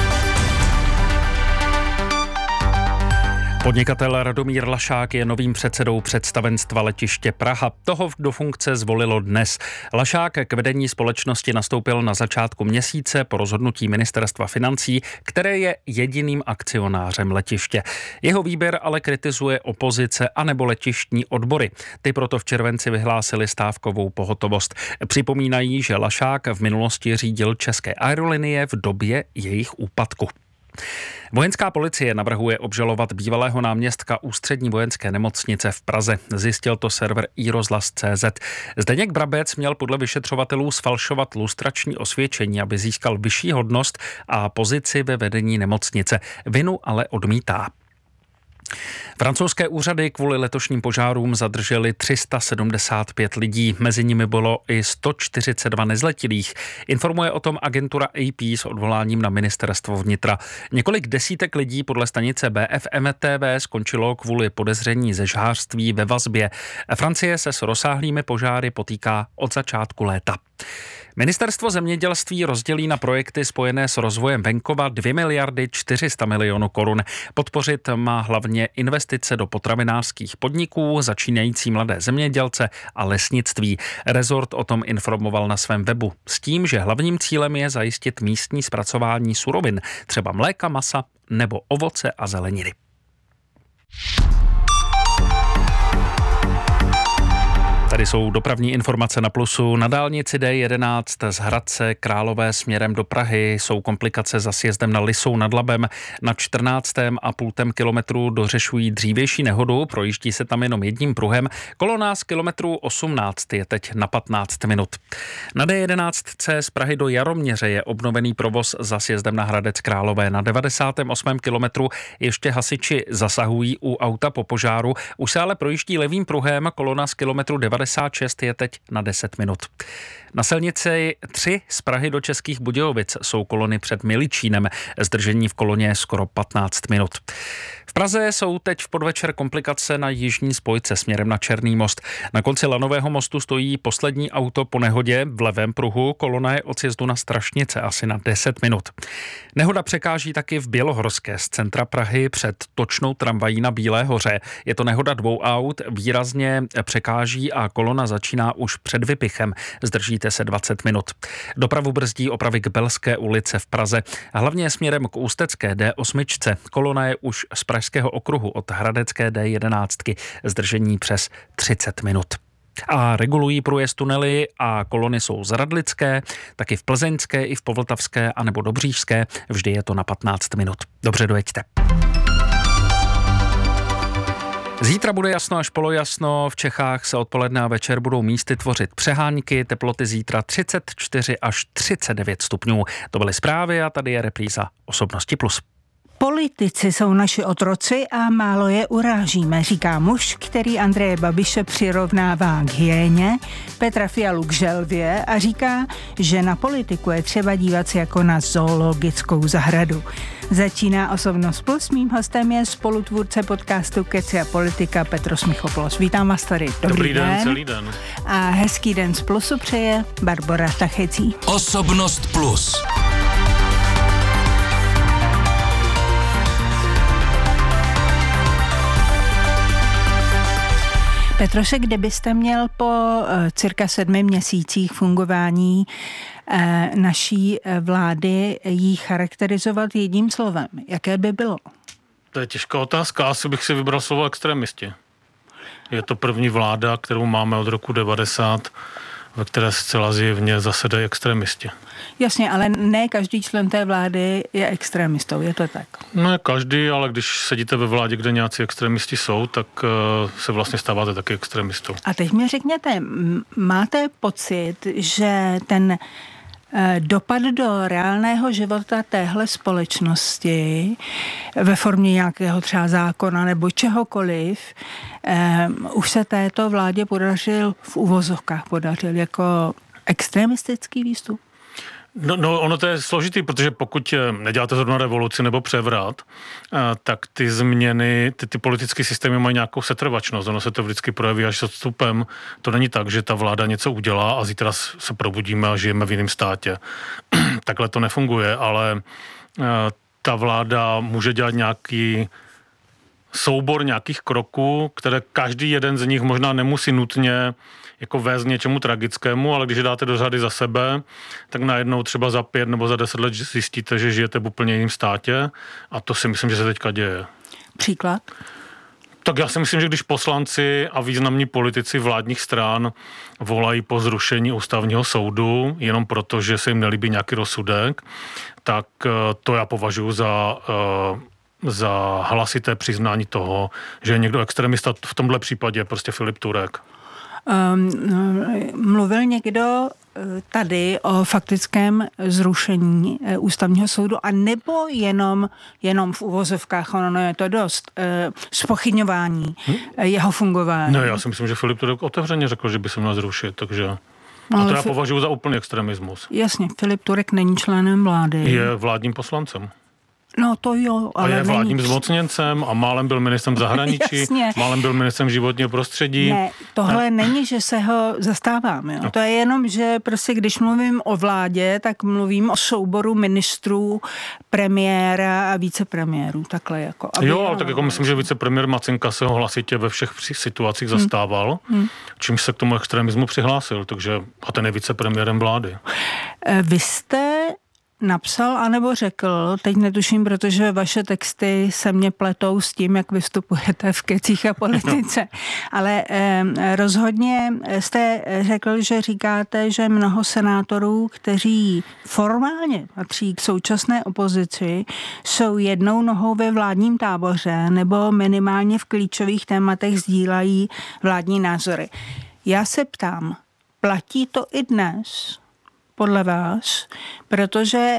Podnikatel Radomír Lašák je novým předsedou představenstva letiště Praha. Toho do funkce zvolilo dnes. Lašák k vedení společnosti nastoupil na začátku měsíce po rozhodnutí ministerstva financí, které je jediným akcionářem letiště. Jeho výběr ale kritizuje opozice anebo letištní odbory. Ty proto v červenci vyhlásili stávkovou pohotovost. Připomínají, že Lašák v minulosti řídil České aerolinie v době jejich úpadku. Vojenská policie navrhuje obžalovat bývalého náměstka Ústřední vojenské nemocnice v Praze. Zjistil to server i rozhlas tečka cé zet. Zdeněk Brabec měl podle vyšetřovatelů sfalšovat lustrační osvědčení, aby získal vyšší hodnost a pozici ve vedení nemocnice. Vinu ale odmítá. Francouzské úřady kvůli letošním požárům zadrželi tři sta sedmdesát pět lidí, mezi nimi bylo i sto čtyřicet dva nezletilých. Informuje o tom agentura A P s odvoláním na ministerstvo vnitra. Několik desítek lidí podle stanice B F M T V skončilo kvůli podezření ze žhářství ve vazbě. Francie se s rozsáhlými požáry potýká od začátku léta. Ministerstvo zemědělství rozdělí na projekty spojené s rozvojem venkova dvě miliardy čtyři sta milionů korun. Podpořit má hlavně investice do potravinářských podniků, začínající mladé zemědělce a lesnictví. Rezort o tom informoval na svém webu s tím, že hlavním cílem je zajistit místní zpracování surovin, třeba mléka, masa nebo ovoce a zeleniny. Tady jsou dopravní informace na Plusu. Na dálnici D jedenáct z Hradce Králové směrem do Prahy jsou komplikace za sjezdem na Lisou nad Labem. Na čtrnáctém a půltem kilometru dořešují dřívější nehodu, projíždí se tam jenom jedním pruhem. Kolona z kilometru osmnáct je teď na patnáct minut. Na D jedenáct C z Prahy do Jaroměře je obnovený provoz za sjezdem na Hradec Králové. Na devadesátém osmém kilometru ještě hasiči zasahují u auta po požáru. Už se ale projíždí levým pruhem, kolona z kilometru devadesát šest je teď na deset minut. Na silnici tři z Prahy do Českých Budějovic jsou kolony před Miličínem. Zdržení v koloně je skoro patnáct minut. V Praze jsou teď v podvečer komplikace na jižní spojce směrem na Černý most. Na konci Lanového mostu stojí poslední auto po nehodě v levém pruhu. Kolona je od sjezdu na Strašnice asi na deset minut. Nehoda překáží taky v Bělohorské z centra Prahy před točnou tramvají na Bílé hoře. Je to nehoda dvou aut, výrazně překáží a kolona začíná už před Vypichem. Zdržíte se dvacet minut. Dopravu brzdí opravy k Belské ulice v Praze. Hlavně směrem k Ústecké D osm. Kolona je už z Pražského okruhu od Hradecké D jedenáct. Zdržení přes třicet minut. A regulují průjezd tunely a kolony jsou z Radlické, taky v Plzeňské, i v Povltavské a nebo Dobřížské. Vždy je to na patnáct minut. Dobře dojeďte. Zítra bude jasno až polojasno, v Čechách se odpoledne a večer budou místy tvořit přehánky, teploty zítra třicet čtyři až třicet devět stupňů. To byly zprávy a tady je repríza Osobnosti plus. Politici jsou naši otroci a málo je urážíme, říká muž, který Andreje Babiše přirovnává k hyéně, Petra Fialu k želvě a říká, že na politiku je třeba dívat se jako na zoologickou zahradu. Začíná Osobnost plus, mým hostem je spolutvůrce podcastu Keci a politika Petros Michopoulos. Vítám vás tady. Dobrý, Dobrý den, den, celý den. A hezký den z Plusu přeje Barbora Tachecí. Osobnost plus. Petroše, kde byste měl po uh, cirka sedmi měsících fungování uh, naší uh, vlády jí charakterizovat jedním slovem? Jaké by bylo? To je těžká otázka. Asi bych si vybral slovo extremisti. Je to první vláda, kterou máme od roku devadesát, ve které zcela zjevně zasedají extremisti. Jasně, ale ne každý člen té vlády je extremistou, je to tak? Ne každý, ale když sedíte ve vládě, kde nějací extremisti jsou, tak uh, se vlastně stáváte taky extremistou. A teď mi řekněte, máte pocit, že ten dopad do reálného života téhle společnosti ve formě nějakého třeba zákona nebo čehokoliv, um, už se této vládě podařil v uvozovkách podařil jako extremistický výstup? No, no, ono to je složitý, protože pokud neděláte zrovna revoluci nebo převrat, tak ty změny, ty, ty politické systémy mají nějakou setrvačnost. Ono se to vždycky projeví až s odstupem. To není tak, že ta vláda něco udělá a zítra se probudíme a žijeme v jiném státě. Takhle to nefunguje, ale ta vláda může dělat nějaký soubor nějakých kroků, které každý jeden z nich možná nemusí nutně jako vést něčemu tragickému, ale když je dáte do řady za sebe, tak najednou třeba za pět nebo za deset let zjistíte, že žijete v úplně jiném státě a to si myslím, že se teďka děje. Příklad? Tak já si myslím, že když poslanci a významní politici vládních stran volají po zrušení ústavního soudu jenom proto, že se jim nelíbí nějaký rozsudek, tak to já považuji za za hlasité přiznání toho, že je někdo extremista, v tomhle případě prostě Filip Turek. Um, mluvil někdo tady o faktickém zrušení ústavního soudu a nebo jenom, jenom v uvozovkách, ono je to dost, zpochybňování hm? jeho fungování? Ne, já si myslím, že Filip Turek otevřeně řekl, že by se měl zrušit, takže a to já považuji za úplný extremismus. Jasně, Filip Turek není členem vlády. Je vládním poslancem. No to jo, ale a je vládním není... zmocněncem a málem byl ministrem zahraničí, málem byl ministrem životního prostředí. Ne, tohle a... není, že se ho zastávám. Jo. No. To je jenom, že prostě když mluvím o vládě, tak mluvím o souboru ministrů, premiéra a vicepremiérů. Takhle jako. Aby jo, ale tak jako myslím, že vicepremiér Macinka se ho hlasitě ve všech situacích hmm. zastával, hmm. čímž se k tomu extremismu přihlásil. Takže a ten je vicepremiérem vlády. Vy jste napsal anebo řekl, teď netuším, protože vaše texty se mě pletou s tím, jak vystupujete v Kecích a politice, ale eh, rozhodně jste řekl, že říkáte, že mnoho senátorů, kteří formálně patří k současné opozici, jsou jednou nohou ve vládním táboře nebo minimálně v klíčových tématech sdílají vládní názory. Já se ptám, platí to i dnes? Podle vás, protože,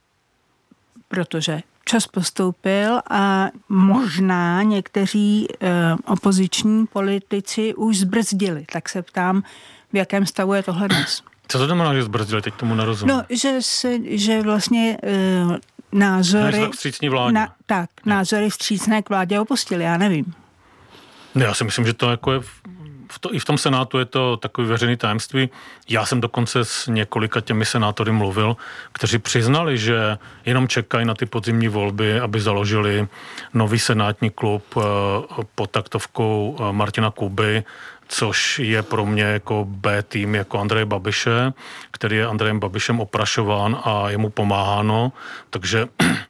protože čas postoupil a možná někteří e, opoziční politici už zbrzdili. Tak se ptám, v jakém stavu je tohle dnes? Co to znamená, že zbrzdili? Teď tomu nerozumím. No, že, si, že vlastně e, názory... Vstřícní vládě. Na, tak, názory vstřícné k vládě opustili, já nevím. Ne, já si myslím, že to jako je... V to, i v tom Senátu je to takový veřejný tajemství. Já jsem dokonce s několika těmi senátory mluvil, kteří přiznali, že jenom čekají na ty podzimní volby, aby založili nový senátní klub pod taktovkou Martina Kuby, což je pro mě jako B tým jako Andreje Babiše, který je Andrejem Babišem oprašován a je mu pomáháno, takže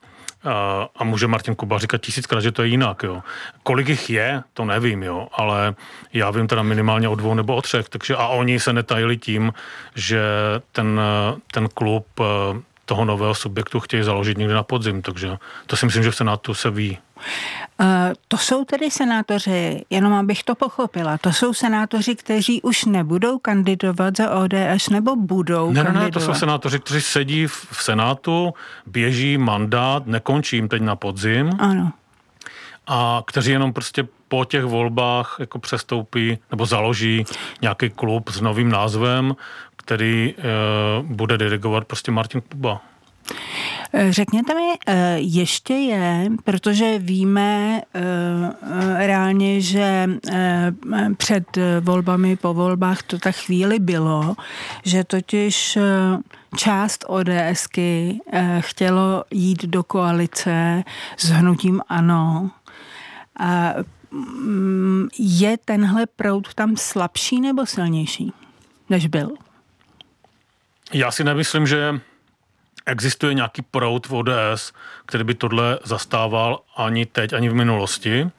a může Martin Kuba říkat tisíckrát, že to je jinak, jo. Kolik jich je, to nevím, jo, ale já vím teda minimálně o dvou nebo o třech, takže a oni se netajili tím, že ten, ten klub toho nového subjektu chtějí založit někdy na podzim, takže to si myslím, že v Senátu se ví. Uh, to jsou tedy senátoři, jenom abych to pochopila, to jsou senátoři, kteří už nebudou kandidovat za O D S nebo budou ne, kandidovat? Ne, ne, to jsou senátoři, kteří sedí v, v Senátu, běží mandát, nekončí jim teď na podzim. Ano. A kteří jenom prostě po těch volbách jako přestoupí nebo založí nějaký klub s novým názvem, který e, bude dirigovat prostě Martin Kuba. Řekněte mi, ještě je, protože víme reálně, že před volbami, po volbách to tak chvíli bylo, že totiž část ODSky chtělo jít do koalice s hnutím ANO. Je tenhle proud tam slabší nebo silnější, než byl? Já si nemyslím, že existuje nějaký proud v O D S, který by tohle zastával ani teď, ani v minulosti.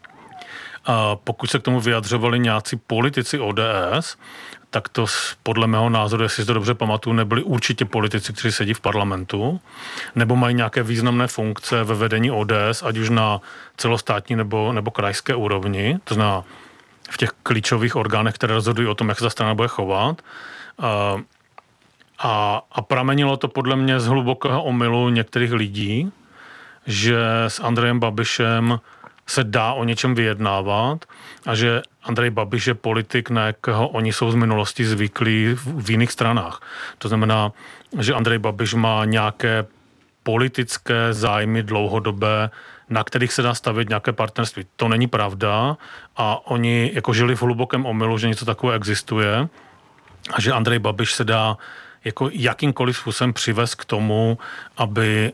A pokud se k tomu vyjadřovali nějací politici O D S, tak to podle mého názoru, jestli si to dobře pamatuju, nebyli určitě politici, kteří sedí v parlamentu, nebo mají nějaké významné funkce ve vedení O D S, ať už na celostátní nebo, nebo krajské úrovni, to znamená v těch klíčových orgánech, které rozhodují o tom, jak se ta strana bude chovat. A A, a pramenilo to podle mě z hlubokého omylu některých lidí, že s Andrejem Babišem se dá o něčem vyjednávat a že Andrej Babiš je politik, na jakého oni jsou z minulosti zvyklí v, v jiných stranách. To znamená, že Andrej Babiš má nějaké politické zájmy dlouhodobé, na kterých se dá stavět nějaké partnerství. To není pravda a oni jako žili v hlubokém omylu, že něco takového existuje a že Andrej Babiš se dá jako jakýmkoliv způsobem přivést k tomu, aby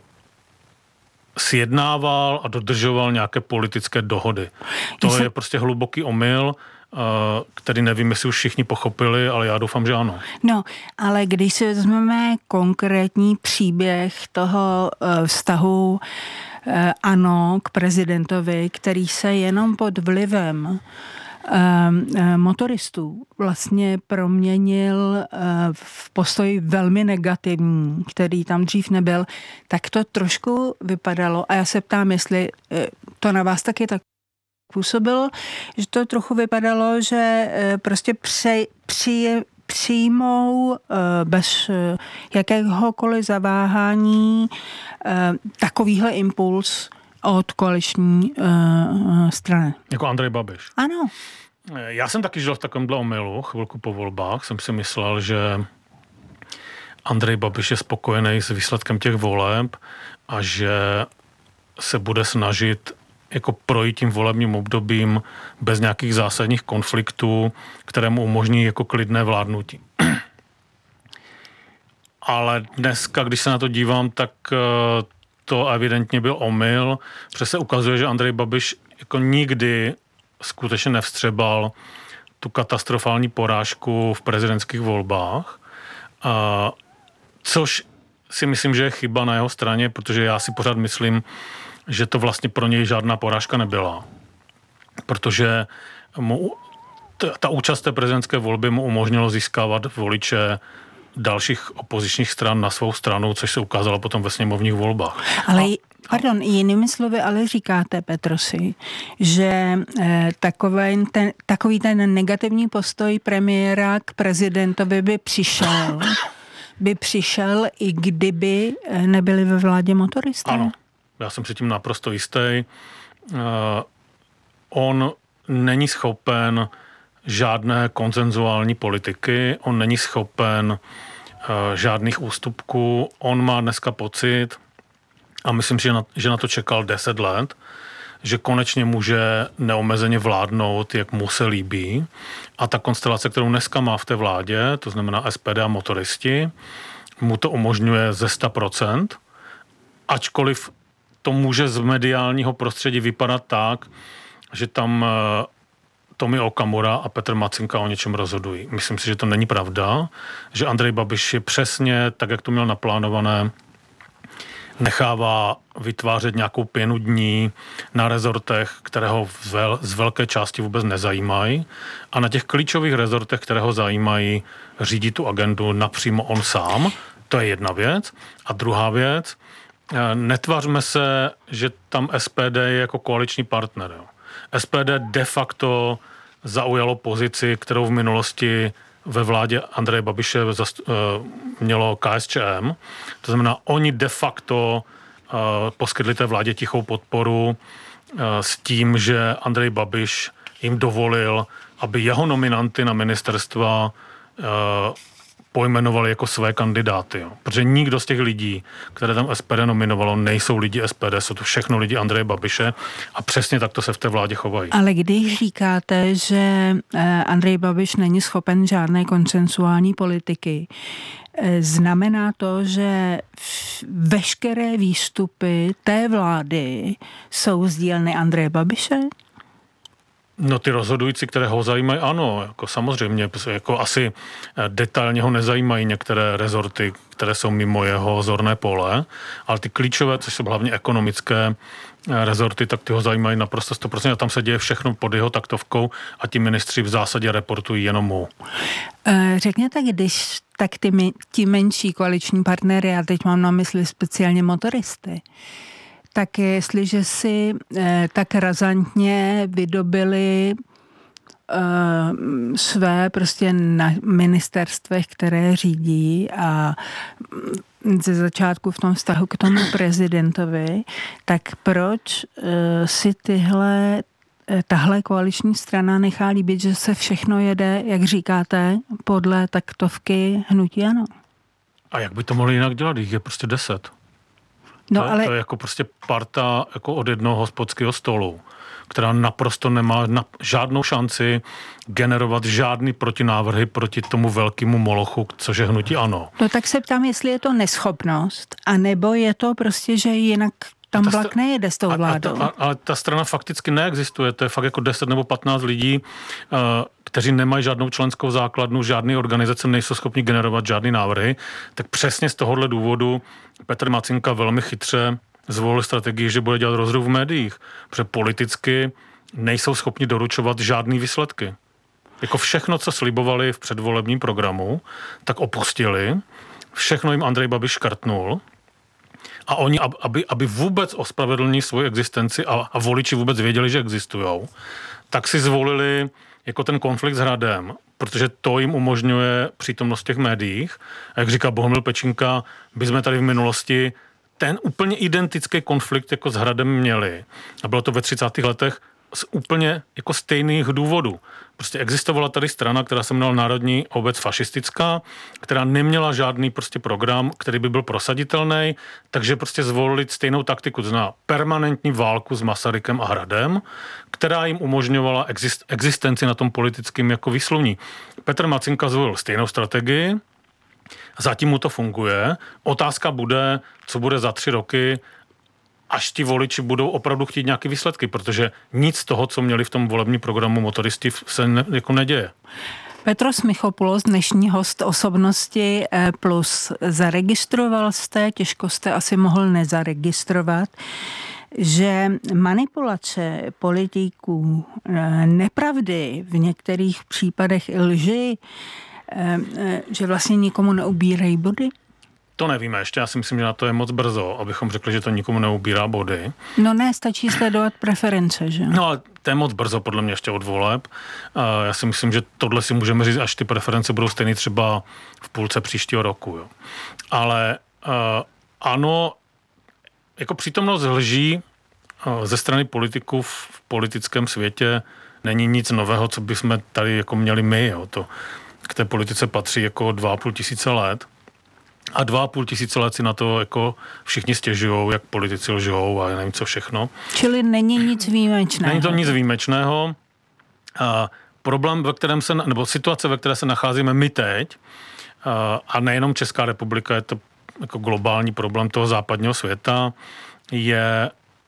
sjednával a dodržoval nějaké politické dohody. To jsem... je prostě hluboký omyl, který nevím, jestli už všichni pochopili, ale já doufám, že ano. No, ale když si vezmeme konkrétní příběh toho vztahu ANO k prezidentovi, který se jenom pod vlivem motoristů vlastně proměnil v postoj velmi negativní, který tam dřív nebyl, tak to trošku vypadalo a já se ptám, jestli to na vás taky tak působilo, že to trochu vypadalo, že prostě pře, při, přijmou bez jakéhokoliv zaváhání takovýhle impuls od koaliční uh, strany. Jako Andrej Babiš. Ano. Já jsem taky žil v takovémhle omylu, chvilku po volbách. Jsem si myslel, že Andrej Babiš je spokojený s výsledkem těch voleb a že se bude snažit jako projít tím volebním obdobím bez nějakých zásadních konfliktů, které mu umožní jako klidné vládnutí. Ale dneska, když se na to dívám, tak to evidentně byl omyl, protože se ukazuje, že Andrej Babiš jako nikdy skutečně nevstřebal tu katastrofální porážku v prezidentských volbách, a, což si myslím, že je chyba na jeho straně, protože já si pořád myslím, že to vlastně pro něj žádná porážka nebyla. Protože mu, t- ta účast té prezidentské volby mu umožnilo získávat voliče dalších opozičních stran na svou stranu, což se ukázalo potom ve sněmovních volbách. Ale, a, pardon, jinými slovy, ale říkáte, Petrosi, že eh, takový, ten, takový ten negativní postoj premiéra k prezidentovi by přišel, by přišel, i kdyby nebyli ve vládě motoristé? Ano, já jsem si tím naprosto jistý. Uh, on není schopen žádné konsenzuální politiky, on není schopen uh, žádných ústupků, on má dneska pocit, a myslím si, že na, že na to čekal deset let, že konečně může neomezeně vládnout, jak mu se líbí. A ta konstelace, kterou dneska má v té vládě, to znamená S P D a motoristi, mu to umožňuje ze sto procent, ačkoliv to může z mediálního prostředí vypadat tak, že tam uh, Tomio Okamura a Petr Macinka o něčem rozhodují. Myslím si, že to není pravda, že Andrej Babiš je přesně tak, jak to měl naplánované, nechává vytvářet nějakou pěnu dní na rezortech, které ho z velké části vůbec nezajímají, a na těch klíčových rezortech, které ho zajímají, řídí tu agendu napřímo on sám. To je jedna věc. A druhá věc, netvařme se, že tam S P D je jako koaliční partner. Jo. S P D de facto zaujalo pozici, kterou v minulosti ve vládě Andreje Babiše mělo K S Č M. To znamená, oni de facto poskytli té vládě tichou podporu s tím, že Andrej Babiš jim dovolil, aby jeho nominanty na ministerstva pojmenovali jako své kandidáty. Jo. Protože nikdo z těch lidí, které tam S P D nominovalo, nejsou lidi S P D, jsou to všechno lidi Andreje Babiše a přesně takto se v té vládě chovají. Ale když říkáte, že Andrej Babiš není schopen žádné konsensuální politiky, znamená to, že veškeré výstupy té vlády jsou z dílny Andreje Babiše? No ty rozhodující, které ho zajímají, ano, jako samozřejmě, jako asi detailně ho nezajímají některé rezorty, které jsou mimo jeho zorné pole, ale ty klíčové, což jsou hlavně ekonomické rezorty, tak ty ho zajímají naprosto sto procent a tam se děje všechno pod jeho taktovkou a ti ministři v zásadě reportují jenom mu. Řekněte, když tak ty, ti menší koaliční partnery, já teď mám na mysli speciálně motoristy, tak jestliže si eh, tak razantně vydobili eh, své prostě na ministerstvech, které řídí a ze začátku v tom vztahu k tomu prezidentovi, tak proč eh, si tyhle tahle koaliční strana nechá líbit, že se všechno jede, jak říkáte, podle taktovky hnutí ANO? A jak by to mohli jinak dělat? Jich je prostě deset. No, to, ale... to je jako prostě parta jako od jednoho hospodského stolu, která naprosto nemá na, žádnou šanci generovat žádný protinávrhy proti tomu velkému molochu, což je hnutí ANO. No tak se ptám, jestli je to neschopnost, anebo je to prostě, že jinak tam vlak nejede s tou vládou. A, a, ale ta strana fakticky neexistuje. To je fakt jako deset nebo patnáct lidí, uh, kteří nemají žádnou členskou základnu, žádné organizace nejsou schopni generovat žádný návrhy. Tak přesně z tohohle důvodu Petr Macinka velmi chytře zvolil strategii, že bude dělat rozruch v médiích, protože politicky nejsou schopni doručovat žádný výsledky. Jako všechno, co slibovali v předvolebním programu, tak opustili. Všechno jim Andrej Babiš škrtnul. A oni, aby, aby vůbec ospravedlnili svoji existenci a, a voliči vůbec věděli, že existujou, tak si zvolili jako ten konflikt s Hradem, protože to jim umožňuje přítomnost v těch médiích. A jak říká Bohumil Pečinka, by jsme tady v minulosti ten úplně identický konflikt jako s Hradem měli. A bylo to ve třicátých letech z úplně jako stejných důvodů. Prostě existovala tady strana, která se jmenovala Národní obec fašistická, která neměla žádný prostě program, který by byl prosaditelný, takže prostě zvolili stejnou taktiku, to znamená permanentní válku s Masarykem a Hradem, která jim umožňovala exist, existenci na tom politickém jako výsluní. Petr Macinka zvolil stejnou strategii, zatím mu to funguje. Otázka bude, co bude za tři roky, až ti voliči budou opravdu chtít nějaké výsledky, protože nic z toho, co měli v tom volebním programu motoristi, se ne, jako neděje. Petros Michopoulos, dnešní host Osobnosti plus. Zaregistroval jste, těžko jste asi mohl nezaregistrovat, že manipulace politiků, nepravdy, v některých případech i lži, že vlastně nikomu neubírají body? To nevíme ještě, já si myslím, že na to je moc brzo, abychom řekli, že to nikomu neubírá body. No ne, stačí sledovat preference, že? No ale to je moc brzo podle mě ještě od voleb. Já si myslím, že tohle si můžeme říct, až ty preference budou stejný třeba v půlce příštího roku. Jo. Ale ano, jako přítomnost lží ze strany politiků v politickém světě není nic nového, co bychom tady jako měli my. Jo. To k té politice patří jako dva a půl tisíce let. A dva a půl tisíce let si na to jako všichni stěžujou, jak politici lžou a nevím co všechno. Čili není nic výjimečného. Není to nic výjimečného. A problém, ve kterém se, nebo situace, ve které se nacházíme my teď, a nejenom Česká republika, je to jako globální problém toho západního světa, je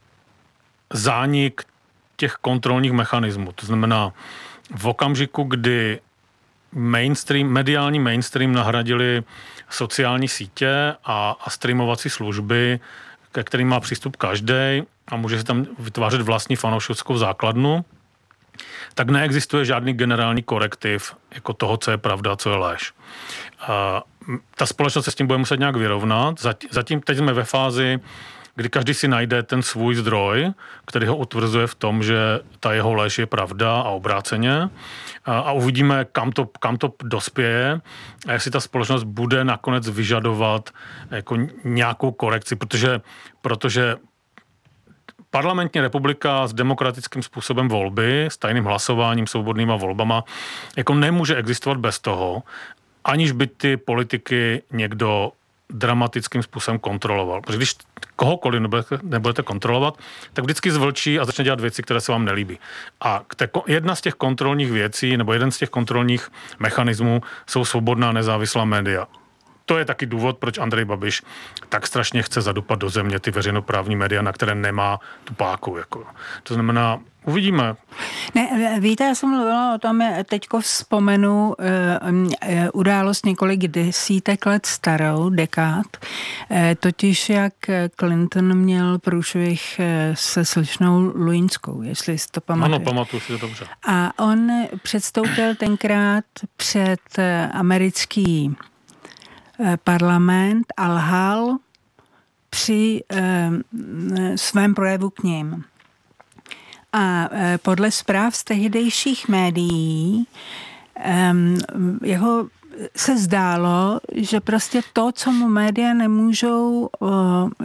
zánik těch kontrolních mechanismů. To znamená, v okamžiku, kdy mainstream, mediální mainstream nahradili sociální sítě a, a streamovací služby, ke kterým má přístup každý a může si tam vytvářet vlastní fanouškovskou základnu, tak neexistuje žádný generální korektiv jako toho, co je pravda, co je lež. ta společnost se s tím bude muset nějak vyrovnat. Zatím teď jsme ve fázi, kdy každý si najde ten svůj zdroj, který ho utvrzuje v tom, že ta jeho lež je pravda a obráceně. A, a uvidíme, kam to, kam to dospěje a jestli ta společnost bude nakonec vyžadovat jako nějakou korekci, protože, protože parlamentní republika s demokratickým způsobem volby, s tajným hlasováním, svobodnýma volbama, jako nemůže existovat bez toho, aniž by ty politiky někdo dramatickým způsobem kontroloval. Protože když kohokoliv nebudete, nebudete kontrolovat, tak vždycky zvlčí a začne dělat věci, které se vám nelíbí. A te, jedna z těch kontrolních věcí, nebo jeden z těch kontrolních mechanismů jsou svobodná nezávislá média. To je taky důvod, proč Andrej Babiš tak strašně chce zadupat do země ty veřejnoprávní média, na které nemá tu páku. Jako. To znamená, uvidíme. Ne, víte, já jsem mluvila o tom, teďko vzpomenu uh, uh, událost několik desítek let starou, dekád, uh, totiž jak Clinton měl průšvih uh, se slečnou Lewinskou, jestli si to pamatuješ. Ano, pamatuju si to dobře. A on předstoupil tenkrát před uh, americký parlament a lhal při e, svém projevu k ním. A e, podle zpráv z tehdejších médií e, jeho se zdálo, že prostě to, co mu média nemůžou